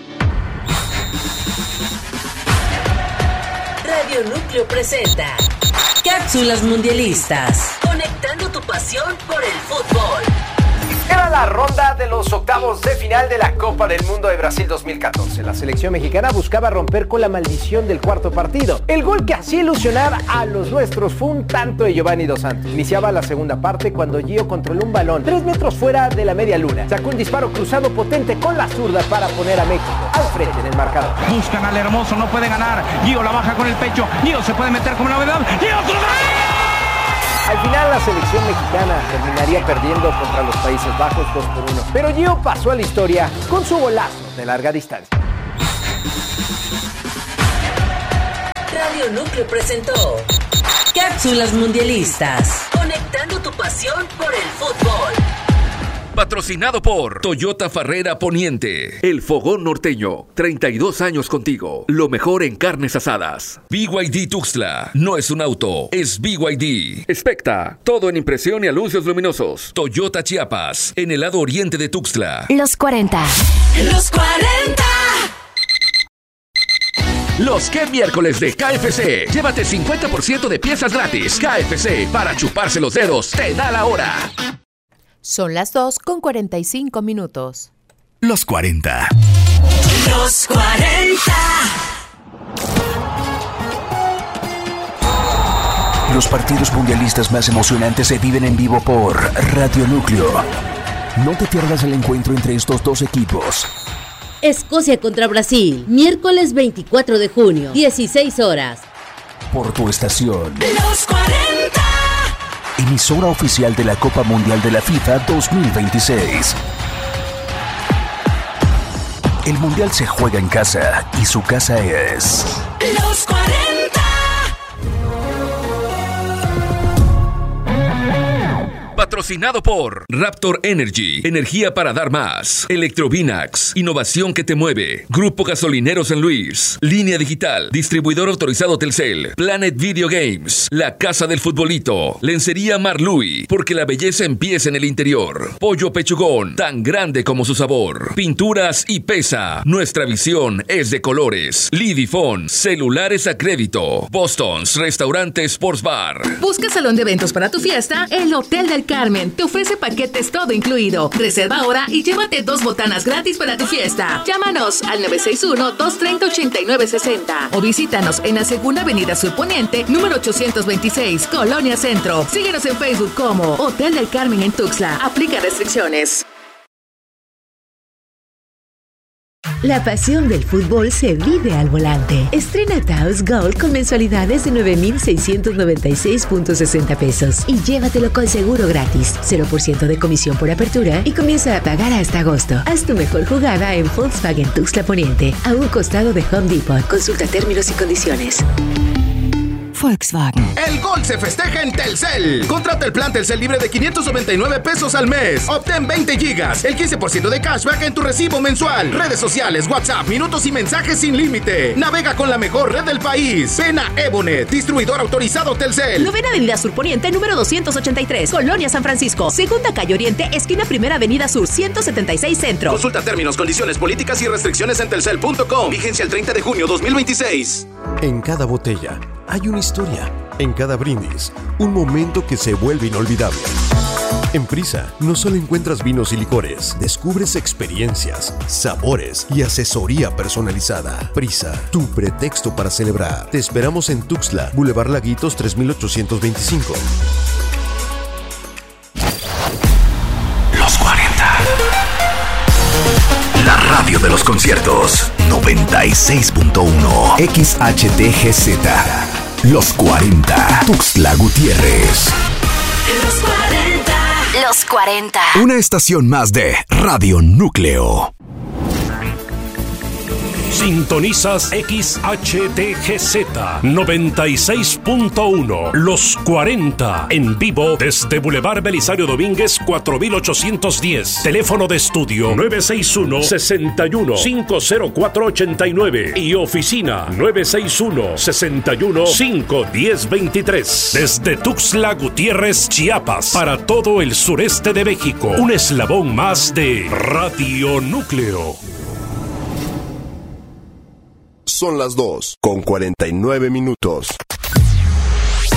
Radio Núcleo presenta Cápsulas Mundialistas. Conectando tu pasión por el fútbol. Era la ronda de los octavos de final de la Copa del Mundo de Brasil dos mil catorce. La selección mexicana buscaba romper con la maldición del cuarto partido. El gol que hacía ilusionar a los nuestros fue un tanto de Giovanni Dos Santos. Iniciaba la segunda parte cuando Gio controló un balón tres metros fuera de la media luna. Sacó un disparo cruzado potente con la zurda para poner a México al frente en el marcador. Buscan al hermoso, no puede ganar. Gio la baja con el pecho. Gio se puede meter como novedad. Gio otro Al final la selección mexicana terminaría perdiendo contra los Países Bajos dos por uno. Pero Gio pasó a la historia con su golazo de larga distancia. Radio Núcleo presentó Cápsulas Mundialistas, conectando tu pasión por el fútbol. Patrocinado por Toyota Farrera Poniente, El Fogón Norteño, treinta y dos años contigo, lo mejor en carnes asadas. B Y D Tuxtla, no es un auto, es B Y D. Specta, todo en impresión y anuncios luminosos. Toyota Chiapas, en el lado oriente de Tuxtla. Los cuarenta. Los cuarenta. Los que miércoles de K F C. Llévate cincuenta por ciento de piezas gratis. K F C, para chuparse los dedos, te da la hora. Son las dos con cuarenta y cinco minutos. Los cuarenta. Los cuarenta. Los partidos mundialistas más emocionantes se viven en vivo por Radio Núcleo. No te pierdas el encuentro entre estos dos equipos. Escocia contra Brasil, miércoles veinticuatro de junio, dieciséis horas. Por tu estación. Los cuarenta. Emisora oficial de la Copa Mundial de la FIFA dos mil veintiséis. El Mundial se juega en casa y su casa es... Los cuarenta. Patrocinado por Raptor Energy, energía para dar más. Electrovinax, innovación que te mueve. Grupo Gasolinero San Luis. Línea Digital, distribuidor autorizado Telcel. Planet Video Games, la casa del futbolito. Lencería Marlui, porque la belleza empieza en el interior. Pollo Pechugón, tan grande como su sabor. Pinturas y Pesa, nuestra visión es de colores. Lidifone, celulares a crédito. Boston's, restaurante Sports Bar. Busca salón de eventos para tu fiesta. El Hotel del Carmen te ofrece paquetes todo incluido. Reserva ahora y llévate dos botanas gratis para tu fiesta. Llámanos al nueve seis uno, dos tres cero, ocho nueve seis cero o visítanos en la Segunda Avenida Sur Poniente, número ochocientos veintiséis, Colonia Centro. Síguenos en Facebook como Hotel del Carmen en Tuxtla. Aplica restricciones. La pasión del fútbol se vive al volante. Estrena Taos Gold con mensualidades de nueve mil seiscientos noventa y seis punto sesenta pesos y llévatelo con seguro gratis, cero por ciento de comisión por apertura y comienza a pagar hasta agosto. Haz tu mejor jugada en Volkswagen Tuxtla Poniente, a un costado de Home Depot. Consulta términos y condiciones. Volkswagen. El gol se festeja en Telcel. Contrata el plan Telcel libre de quinientos noventa y nueve pesos al mes. Obtén veinte gigas, el quince por ciento de cashback en tu recibo mensual. Redes sociales, WhatsApp, minutos y mensajes sin límite. Navega con la mejor red del país. Ven a Evonet, distribuidor autorizado Telcel. Novena Avenida Sur Poniente, número doscientos ochenta y tres, Colonia San Francisco. Segunda Calle Oriente, esquina Primera Avenida Sur, ciento setenta y seis Centro. Consulta términos, condiciones, políticas y restricciones en telcel punto com. Vigencia el treinta de junio dos mil veintiséis. En cada botella hay una historia. En cada brindis, un momento que se vuelve inolvidable. En Prisa, no solo encuentras vinos y licores, descubres experiencias, sabores y asesoría personalizada. Prisa, tu pretexto para celebrar. Te esperamos en Tuxtla, Boulevard Laguitos tres mil ochocientos veinticinco. Los cuarenta. La radio de los conciertos. noventa y seis punto uno. X H T G Z. Los cuarenta. Tuxtla Gutiérrez. Los cuarenta. Los cuarenta. Una estación más de Radio Núcleo. Sintonizas X H T G Z noventa y seis punto uno. Los cuarenta. En vivo desde Boulevard Belisario Domínguez cuatro mil ochocientos diez. Teléfono de estudio nueve seis uno, seis uno, cinco cero cuatro, ocho nueve. Y oficina nueve seis uno, seis uno, cinco uno cero, dos tres. Desde Tuxtla Gutiérrez, Chiapas. Para todo el sureste de México. Un eslabón más de Radio Núcleo. Son las dos con cuarenta y nueve minutos.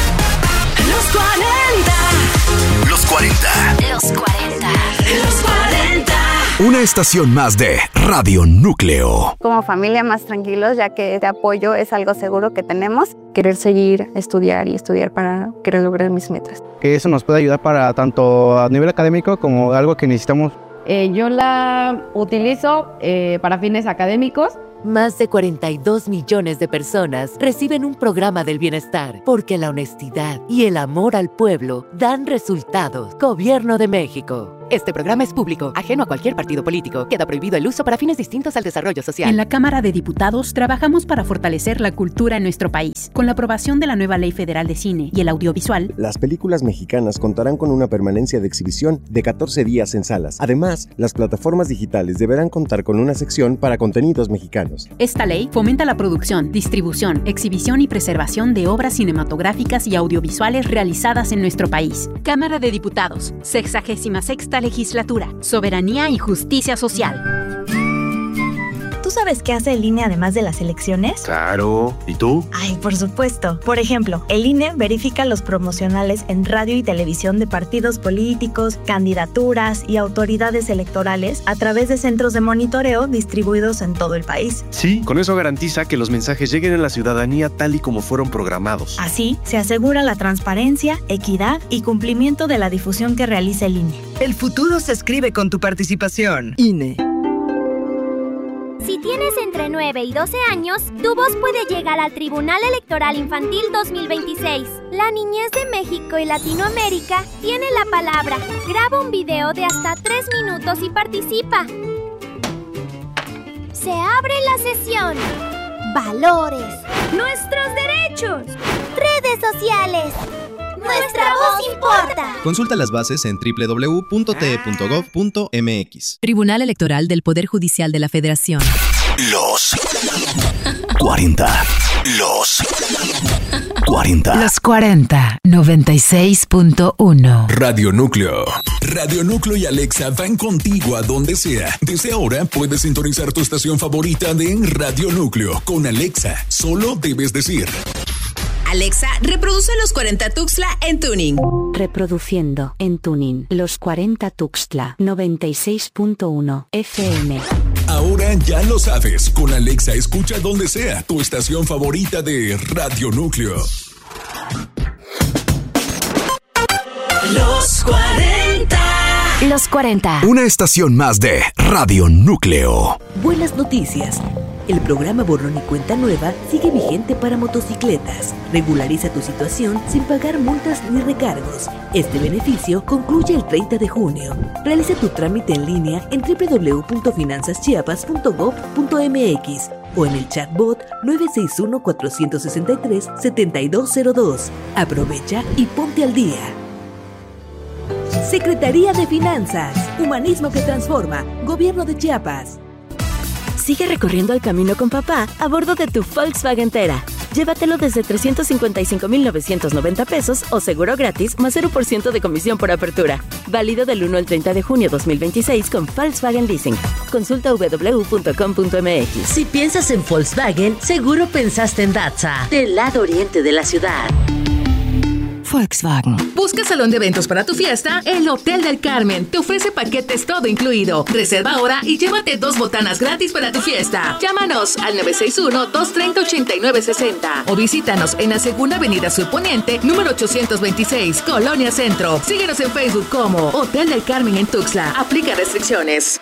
Los cuarenta. Los cuarenta. Los cuarenta. Los cuarenta. Una estación más de Radio Núcleo. Como familia más tranquilos, ya que este apoyo es algo seguro que tenemos. Querer seguir, estudiar y estudiar para querer lograr mis metas. Que eso nos puede ayudar para tanto a nivel académico como algo que necesitamos. Eh, yo la utilizo eh, para fines académicos. Más de cuarenta y dos millones de personas reciben un programa del bienestar porque la honestidad y el amor al pueblo dan resultados. Gobierno de México. Este programa es público, ajeno a cualquier partido político. Queda prohibido el uso para fines distintos al desarrollo social. En la Cámara de Diputados trabajamos para fortalecer la cultura en nuestro país. Con la aprobación de la nueva Ley Federal de Cine y el Audiovisual, las películas mexicanas contarán con una permanencia de exhibición de catorce días en salas. Además, las plataformas digitales deberán contar con una sección para contenidos mexicanos. Esta ley fomenta la producción, distribución, exhibición y preservación de obras cinematográficas y audiovisuales realizadas en nuestro país. Cámara de Diputados, sexagésima sexta Legislatura, Soberanía y Justicia Social. ¿Tú sabes qué hace el I N E además de las elecciones? Claro. ¿Y tú? Ay, por supuesto. Por ejemplo, el I N E verifica los promocionales en radio y televisión de partidos políticos, candidaturas y autoridades electorales a través de centros de monitoreo distribuidos en todo el país. Sí, con eso garantiza que los mensajes lleguen a la ciudadanía tal y como fueron programados. Así, se asegura la transparencia, equidad y cumplimiento de la difusión que realiza el I N E. El futuro se escribe con tu participación. I N E. Si tienes entre nueve y doce años, tu voz puede llegar al Tribunal Electoral Infantil dos mil veintiséis. La niñez de México y Latinoamérica tiene la palabra. Graba un video de hasta tres minutos y participa. Se abre la sesión. Valores. Nuestros derechos. Redes sociales. Nuestra voz importa. Consulta las bases en doble u doble u doble u punto t e punto gov punto m x. Tribunal Electoral del Poder Judicial de la Federación. Los cuarenta. Los cuarenta. Los cuarenta. noventa y seis punto uno. Radio Núcleo. Radio Núcleo y Alexa van contigo a donde sea. Desde ahora puedes sintonizar tu estación favorita de Radio Núcleo. Con Alexa, solo debes decir: Alexa, reproduce Los cuarenta Tuxtla en tuning. Reproduciendo en tuning Los cuarenta Tuxtla noventa y seis punto uno F M. Ahora ya lo sabes. Con Alexa escucha donde sea tu estación favorita de Radio Núcleo. Los cuarenta. Los cuarenta. Una estación más de Radio Núcleo. Buenas noticias. El programa Borrón y Cuenta Nueva sigue vigente para motocicletas. Regulariza tu situación sin pagar multas ni recargos. Este beneficio concluye el treinta de junio. Realiza tu trámite en línea en doble u doble u doble u punto finanzas chiapas punto gov punto m x o en el chatbot nueve seis uno, cuatro seis tres, siete dos cero dos. Aprovecha y ponte al día. Secretaría de Finanzas. Humanismo que transforma. Gobierno de Chiapas. Sigue recorriendo el camino con papá a bordo de tu Volkswagen Tera. Llévatelo desde trescientos cincuenta y cinco mil novecientos noventa pesos o seguro gratis más cero por ciento de comisión por apertura. Válido del uno al treinta de junio dos mil veintiséis con Volkswagen Leasing. Consulta doble u doble u doble u punto com punto m x. Si piensas en Volkswagen, seguro pensaste en Datsa, del lado oriente de la ciudad. Volkswagen. Busca salón de eventos para tu fiesta. El Hotel del Carmen te ofrece paquetes todo incluido. Reserva ahora y llévate dos botanas gratis para tu fiesta. Llámanos al nueve seis uno, dos tres cero, ocho nueve seis cero o visítanos en la Segunda Avenida Sur Poniente, número ochocientos veintiséis, Colonia Centro. Síguenos en Facebook como Hotel del Carmen en Tuxtla. Aplica restricciones.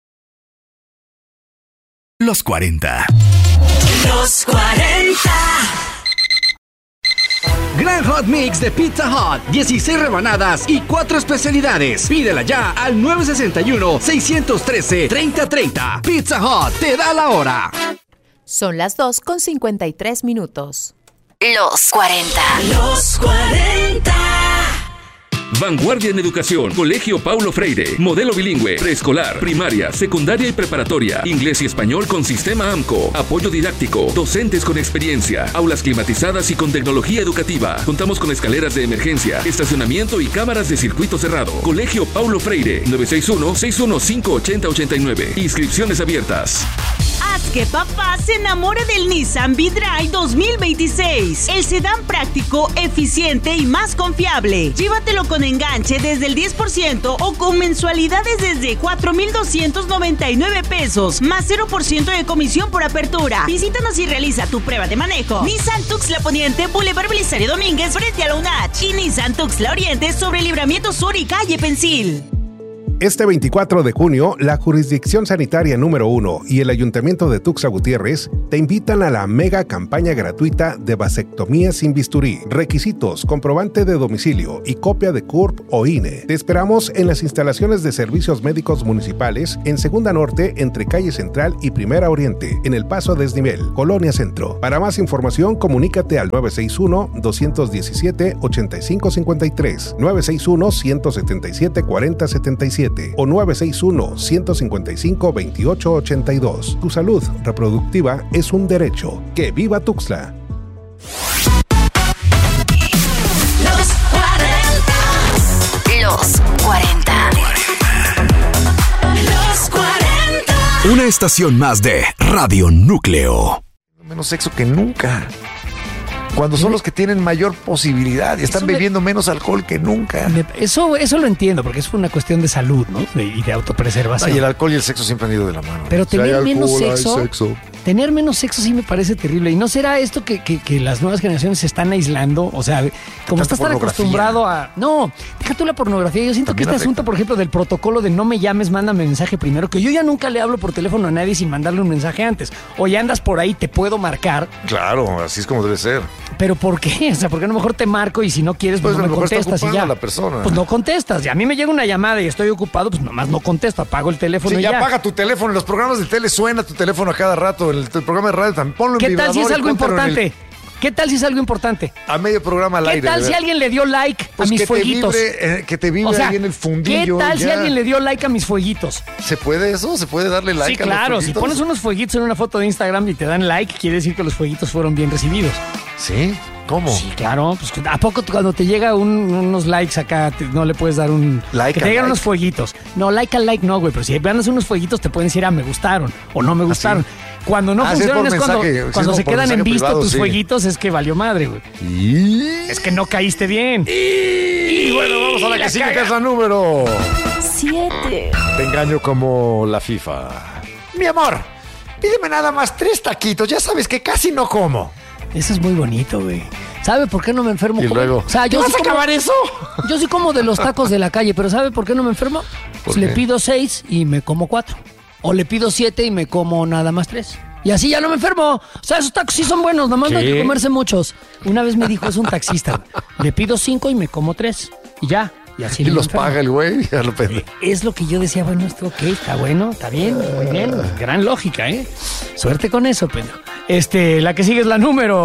Los cuarenta. Los cuarenta. Gran Hot Mix de Pizza Hut. dieciséis rebanadas y cuatro especialidades. Pídela ya al nueve seis uno, seis uno tres, tres cero tres cero. Pizza Hut te da la hora. Son las dos con cincuenta y tres minutos. Los cuarenta. Los cuarenta. Vanguardia en Educación, Colegio Paulo Freire, modelo bilingüe, preescolar, primaria, secundaria y preparatoria, inglés y español con sistema AMCO, apoyo didáctico, docentes con experiencia, aulas climatizadas y con tecnología educativa. Contamos con escaleras de emergencia, estacionamiento y cámaras de circuito cerrado. Colegio Paulo Freire, nueve seis uno, seis uno cinco, ocho cero ocho nueve. Inscripciones abiertas. Haz que papá se enamore del Nissan V-Drive dos mil veintiséis. El sedán práctico, eficiente y más confiable. Llévatelo con enganche desde el diez por ciento o con mensualidades desde cuatro mil doscientos noventa y nueve pesos, más cero por ciento de comisión por apertura. Visítanos y realiza tu prueba de manejo. Nissan Tuxtla Poniente, Boulevard Belisario Domínguez, frente a la U N A C. Y Nissan Tuxtla Oriente sobre Libramiento Sur y Calle Pensil. Este veinticuatro de junio, la Jurisdicción Sanitaria número uno y el Ayuntamiento de Tuxtla Gutiérrez te invitan a la mega campaña gratuita de vasectomía sin bisturí. Requisitos, comprobante de domicilio y copia de C U R P o I N E. Te esperamos en las instalaciones de servicios médicos municipales en Segunda Norte, entre Calle Central y Primera Oriente, en El Paso Desnivel, Colonia Centro. Para más información, comunícate al nueve seis uno, dos uno siete, ocho cinco cinco tres, nueve seis uno, uno siete siete, cuatro cero siete siete o nueve seis uno, uno cinco cinco, dos ocho ocho dos. Tu salud reproductiva es un derecho. ¡Que viva Tuxtla! Los cuarenta. Los cuarenta. Los cuarenta. Una estación más de Radio Núcleo. Menos sexo que nunca. Cuando son los que tienen mayor posibilidad y están bebiendo menos alcohol que nunca. Eso, eso lo entiendo, porque es una cuestión de salud, ¿no? De, y de autopreservación. Ah, y el alcohol y el sexo siempre han ido de la mano. Pero Si tener hay menos alcohol, hay sexo, sexo. tener menos sexo sí me parece terrible. ¿Y no será esto que, que, que las nuevas generaciones se están aislando? O sea, como estás tan acostumbrado a... No, deja tú la pornografía. Yo siento También que este afecta. asunto, por ejemplo, del protocolo de no me llames, mándame mensaje primero, que yo ya nunca le hablo por teléfono a nadie sin mandarle un mensaje antes. O ya andas por ahí, te puedo marcar. Claro, así es como debe ser. ¿Pero por qué? O sea, ¿por qué a lo mejor te marco y si no quieres, pues, Pues no a me lo mejor está contestas y ocupada ya? la persona. Pues no contestas. Y a mí me llega una llamada y estoy ocupado, pues nomás no contesto, apago el teléfono Sí, y ya ya. apaga tu teléfono. En los programas de tele suena tu teléfono a cada rato. En el, el programa de radio también. Ponlo en ¿Qué tal vibrador si es y algo póntelo en importante? el- ¿Qué tal si es algo importante? a medio programa al ¿Qué aire. tal de si ver- alguien le dio like Pues a mis que te fueguitos? vibre, eh, que te vibre O sea, ahí en el fundillo. ¿qué tal si ya. alguien le dio like a mis fueguitos? ¿Se puede eso? ¿Se puede darle like Sí, a los claro. Si fueguitos? pones unos fueguitos en una foto de Instagram y te dan like, quiere decir que los fueguitos fueron bien recibidos. ¿Sí? ¿Cómo? Sí, claro. Pues, ¿a poco tú, cuando te llega un- unos likes acá, te- no le puedes dar un... Like que a te llegan like. unos fueguitos. No, like al like no, güey. Pero si mandas unos fueguitos te pueden decir, ah, me gustaron o no me gustaron. Cuando no Ah, sí, es funcionan por es cuando, mensaje, sí, cuando es se por quedan en mensaje visto privado, tus sí. fueguitos, es que valió madre, güey. Y... Es que no caíste bien. Y bueno, vamos a la que sigue, que es la número... Siete. Te engaño como la FIFA. Mi amor, pídeme nada más tres taquitos. Ya sabes que casi no como. Eso es muy bonito, güey. ¿Sabe por qué no me enfermo? Y Como- luego, o sea, yo ¿te sí vas a como- acabar eso? Yo sí como de los tacos de la calle, pero ¿sabe por qué no me enfermo? Pues le qué? pido seis y me como cuatro. O le pido siete y me como nada más tres. Y así ya no me enfermo. O sea, esos tacos sí son buenos, nomás no hay ¿Qué? que comerse muchos. Una vez me dijo, es un taxista. Le pido cinco y me como tres. Y ya. Y así Y no me los enfermo. paga el güey. Ya lo pende. Es lo que yo decía, bueno, esto ok, está bueno, está bien, muy bien. Gran lógica, ¿eh? Suerte con eso, Pedro. Este, la que sigue es la número...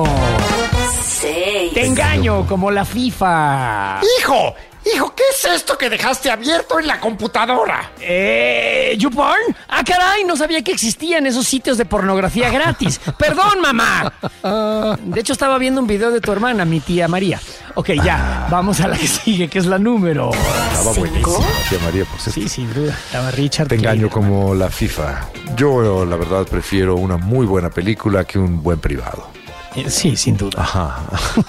Seis. Te engaño, como la FIFA. ¡Hijo! ¡Hijo! ¿Qué es esto que dejaste abierto en la computadora? Eh, ¿YouPorn? Ah, caray, no sabía que existían esos sitios de pornografía gratis. Perdón, mamá. De hecho, estaba viendo un video de tu hermana, mi tía María. Ok, ya, vamos a la que sigue, que es la número... Estaba buenísima, tía María, por cierto. Sí, sin duda. Estaba Richard. Te engaño como la FIFA. Yo, la verdad, prefiero una muy buena película que un buen privado. Eh, Sí, sin duda. Ajá.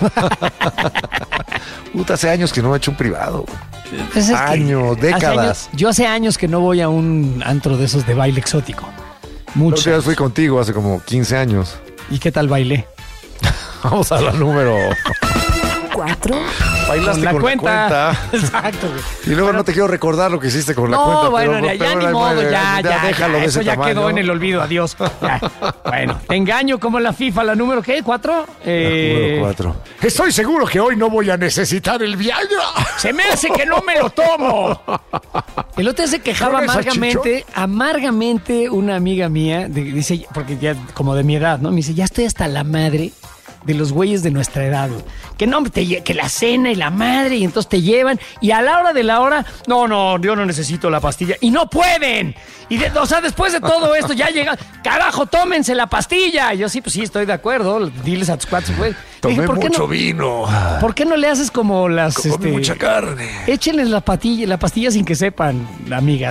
Puta, hace años que no he hecho un privado. Pues es que años, hace décadas. años- yo hace años que no voy a un antro de esos de baile exótico. La Muchos. última vez fui contigo hace como quince años. ¿Y qué tal bailé? Vamos a la número... Cuatro. Bailaste Con con la la cuenta. cuenta. Exacto, güey. Y luego no te quiero recordar lo que hiciste con la No, cuenta. bueno, pero, ya, ya pero ni ahí modo, muere, ya, ya, déjalo ya, de eso ese ya tamaño. quedó en el olvido, adiós. Ya. Bueno, te engaño como la FIFA, la número, ¿qué? ¿Cuatro? Eh, Número cuatro. Estoy seguro que hoy no voy a necesitar el Viagra. Se me hace que no me lo tomo. El otro día se quejaba ¿Con esa amargamente, amargamente una amiga mía, de- dice, porque ya como de mi edad, ¿no? Me dice, ya estoy hasta la madre de los güeyes de nuestra edad, güey. Que no, te lle- que la cena y la madre, y entonces te llevan, y a la hora de la hora, no, no, yo no necesito la pastilla, y no pueden. Y de- o sea, después de todo esto, ya llega, carajo, tómense la pastilla. Y yo sí, pues sí, estoy de acuerdo, diles a tus cuates, güey. Tomé Dije, ¿por qué mucho no- vino. ¿Por qué no le haces como las... Comí este, mucha carne. Échenles la pastilla, la pastilla sin que sepan, amigas.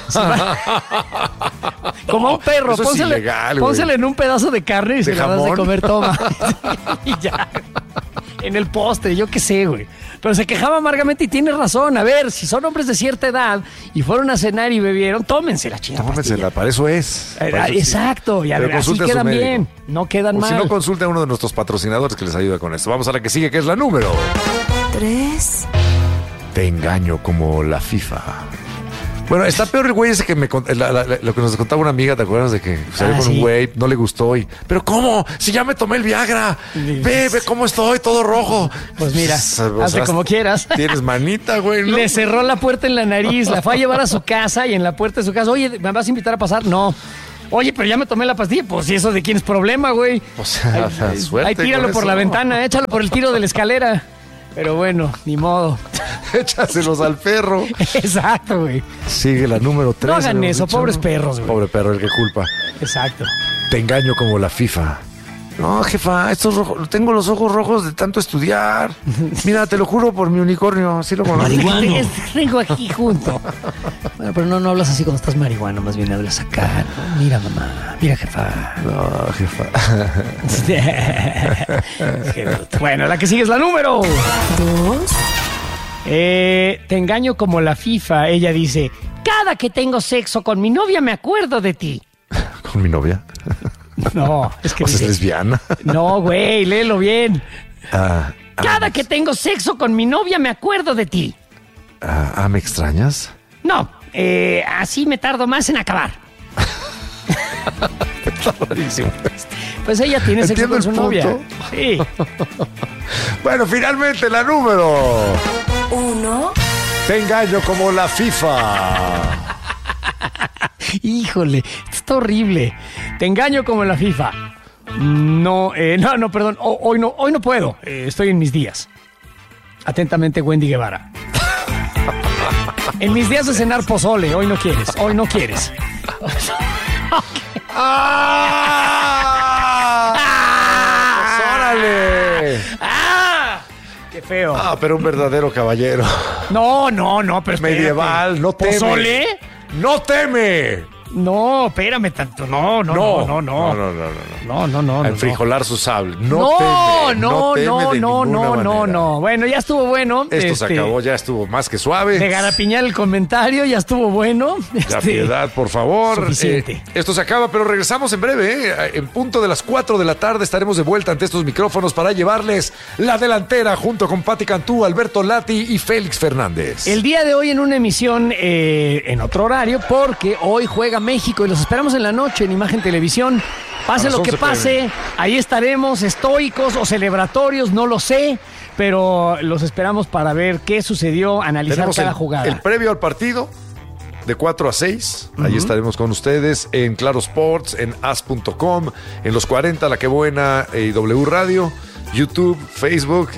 Si va- Como a un perro, Eso es pónsele, ilegal, güey. pónsele en un pedazo de carne y ¿De se lo das de jamón? comer, toma. Y ya. En el postre, yo qué sé, güey. Pero se quejaba amargamente y tiene razón. A ver, si son hombres de cierta edad y fueron a cenar y bebieron, tómense la chingada. Tómensela, para eso es. Eh, Para eso sí. Exacto, y a Pero ver, así consulte a su quedan médico. bien, no quedan O mal. si no, consulte a uno de nuestros patrocinadores que les ayuda con esto. Vamos a la que sigue, que es la número. Tres. Te engaño como la FIFA. Bueno, está peor el güey ese que me cont- la- la- la- lo que nos contaba una amiga, ¿te acuerdas de que salió Ah, con sí. un güey, no le gustó y, pero ¿cómo? Si ya me tomé el Viagra, ve, ve cómo estoy, todo rojo. Pues mira, O hazle sea, como quieras. Tienes manita, güey, ¿no? Le cerró la puerta en la nariz, la fue a llevar a su casa y en la puerta de su casa, oye, ¿me vas a invitar a pasar? No. Oye, pero ya me tomé la pastilla. Pues, ¿y eso de quién es problema, güey? O sea, Ahí, suerte ahí tíralo con por eso. la ventana, échalo por el tiro de la escalera. Pero bueno, ni modo. Échaselos al perro. Exacto, güey. Sigue la número tres. No hagan eso, pobres perros, güey. Pobre perro, el que culpa. Exacto. Te engaño como la FIFA. No, jefa, estos rojos, tengo los ojos rojos de tanto estudiar. Mira, te lo juro por mi unicornio, así lo conozco. Es- Tengo aquí junto. Bueno, pero no, no hablas así cuando estás marihuana, más bien hablas acá. ¿no? Mira, mamá. Mira, jefa. No, jefa. Bueno, la que sigue es la número dos. Eh, te engaño como la FIFA. Ella dice: cada que tengo sexo con mi novia me acuerdo de ti. ¿Con mi novia? No, es que O sea, es dice- lesbiana. No, güey, léelo bien. Ah, ah, Cada que tengo sexo con mi novia me acuerdo de ti. ah, ah, ¿me extrañas? No, eh, así me tardo más en acabar. Pues ella tiene sexo Entiendo con su el novia. punto. Sí. Bueno, finalmente la número. Uno. Te engaño como la FIFA. Híjole, está horrible. Te engaño como en la FIFA. No, eh, no, no, perdón. Ho- hoy no, hoy no puedo. Eh, estoy en mis días. Atentamente, Wendy Guevara. En mis días de cenar pozole. Hoy no quieres. Hoy no quieres. ¡Ah! ¡Órale! ¡Ah! ¡Qué feo! Ah, pero un verdadero caballero. No, no, no, pero espérate. Medieval, no teme. ¿Pozole? ¡No teme! No, espérame tanto. No, no, no, no, no. No, no, no, no. No, no, no. A no, enfrijolar su sable. No, No, teme. no, teme no, de no, ninguna no, no, manera. no. Bueno, ya estuvo bueno. Esto se Este, acabó, ya estuvo más que suave. De garapiñar el comentario, ya estuvo bueno. La Este, piedad, por favor. Suficiente. Eh, esto se acaba, pero regresamos en breve. ¿eh? En punto de las cuatro de la tarde estaremos de vuelta ante estos micrófonos para llevarles la delantera junto con Pati Cantú, Alberto Lati y Félix Fernández. El día de hoy en una emisión eh, en otro horario, porque hoy juega México y los esperamos en la noche en Imagen Televisión. Pase A lo las que once p m. pase, ahí estaremos, estoicos o celebratorios, no lo sé, pero los esperamos para ver qué sucedió, analizar Tenemos cada el, jugada. el previo al partido de cuatro a seis. Ahí estaremos con ustedes en Claro Sports, en as punto com, en Los cuarenta, La Que Buena y W Radio, YouTube, Facebook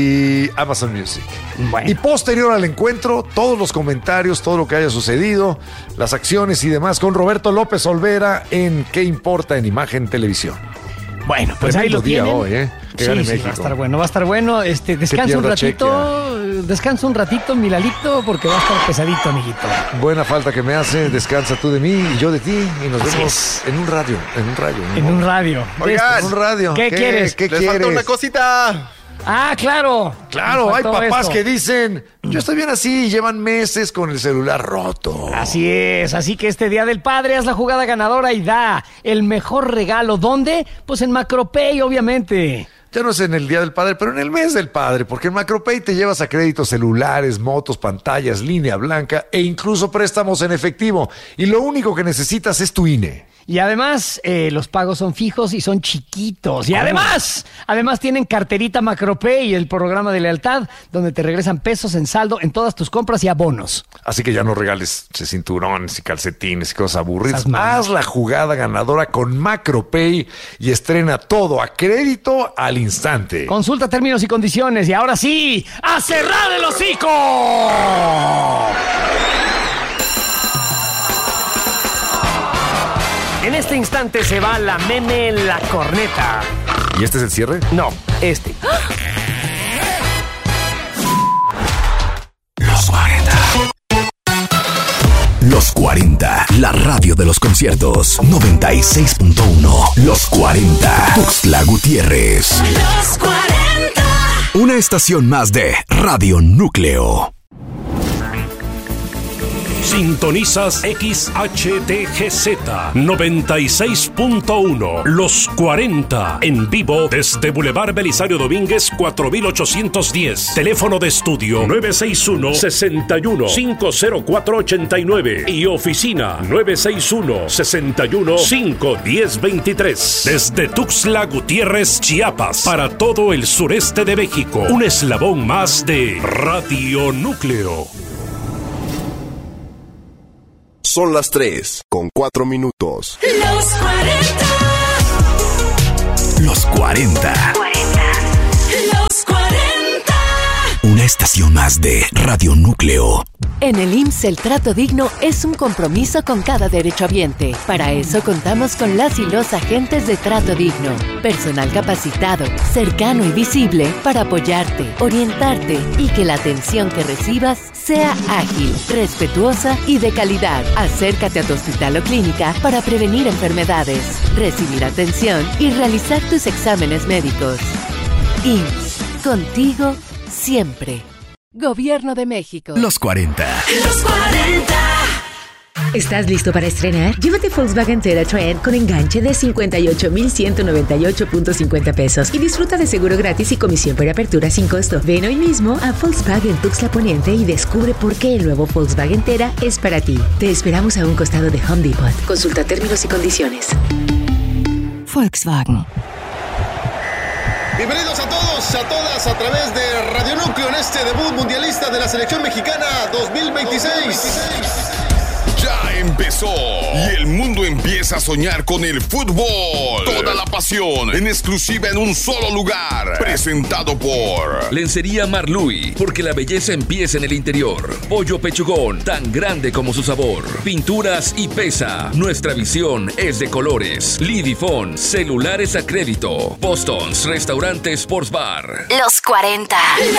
y Amazon Music. Bueno. Y posterior al encuentro, todos los comentarios, todo lo que haya sucedido, las acciones y demás con Roberto López Olvera en ¿Qué importa en Imagen Televisión? Bueno, pues ahí Tremendo lo día tienen. hoy, ¿eh? Que Sí, gane sí, México. va a estar bueno, va a estar bueno. Este, descansa un pierda ratito, descansa un ratito, Milalito, porque va a estar pesadito, amiguito. Buena falta que me hace, descansa tú de mí y yo de ti y nos Así vemos es. en un radio, en un radio. En un radio. Oigan, En un radio. ¿Qué quieres? ¿Qué Les quieres? falta una cosita. Ah, claro. Claro, Me hay faltó papás esto. que dicen, yo estoy bien así y llevan meses con el celular roto. Así es, así que este Día del Padre haz la jugada ganadora y da el mejor regalo. ¿Dónde? Pues en Macropay, obviamente. Ya no es en el Día del Padre, pero en el mes del Padre, porque en Macropay te llevas a créditos celulares, motos, pantallas, línea blanca e incluso préstamos en efectivo. Y lo único que necesitas es tu I N E. Y además, eh, los pagos son fijos y son chiquitos. Y además, además tienen carterita Macropay, el programa de lealtad, donde te regresan pesos en saldo en todas tus compras y abonos. Así que ya no regales cinturones y calcetines y cosas aburridas. Esas manos. Haz la jugada ganadora con Macropay y estrena todo a crédito al instante. Consulta términos y condiciones. Y ahora sí, ¡a cerrar el hocico! En este instante se va la meme la corneta. ¿Y este es el cierre? No, este. Los cuarenta. Los cuarenta. cuarenta, la radio de los conciertos. noventa y seis punto uno. Los cuarenta. Tuxtla Gutiérrez. Los cuarenta. Una estación más de Radio Núcleo. Sintonizas X H T G Z noventa y seis punto uno. Los cuarenta. En vivo desde Boulevard Belisario Domínguez cuatro mil ochocientos diez. Teléfono de estudio nueve seis uno, seis uno, cinco cero cuatro, ocho nueve. Y oficina nueve seis uno, seis uno, cinco uno cero, dos tres. Desde Tuxtla Gutiérrez, Chiapas. Para todo el sureste de México. Un eslabón más de Radio Núcleo. Son las tres con cuatro minutos. Los cuarenta. Los cuarenta. Los cuarenta. Una estación más de Radio Núcleo. En el I M S S el trato digno es un compromiso con cada derechohabiente. Para eso contamos con las y los agentes de trato digno. Personal capacitado, cercano y visible para apoyarte, orientarte y que la atención que recibas sea ágil, respetuosa y de calidad. Acércate a tu hospital o clínica para prevenir enfermedades, recibir atención y realizar tus exámenes médicos. I M S S, contigo siempre. Gobierno de México. Los cuarenta. Los cuarenta. ¿Estás listo para estrenar? Llévate Volkswagen Tera Trend con enganche de cincuenta y ocho mil ciento noventa y ocho punto cincuenta pesos y disfruta de seguro gratis y comisión por apertura sin costo. Ven hoy mismo a Volkswagen Tuxtla Poniente y descubre por qué el nuevo Volkswagen Tera es para ti. Te esperamos a un costado de Home Depot. Consulta términos y condiciones. Volkswagen. Bienvenidos a todos, a todas, a través de Radio Núcleo en este debut mundialista de la selección mexicana dos mil veintiséis. Ya empezó y el mundo empieza a soñar con el fútbol. Toda la pasión en exclusiva en un solo lugar. Presentado por Lencería Marluy, porque la belleza empieza en el interior. Pollo Pechugón, tan grande como su sabor. Pinturas y Pesa, nuestra visión es de colores. Lidifón, celulares a crédito. Boston's Restaurante Sports Bar. Los cuarenta.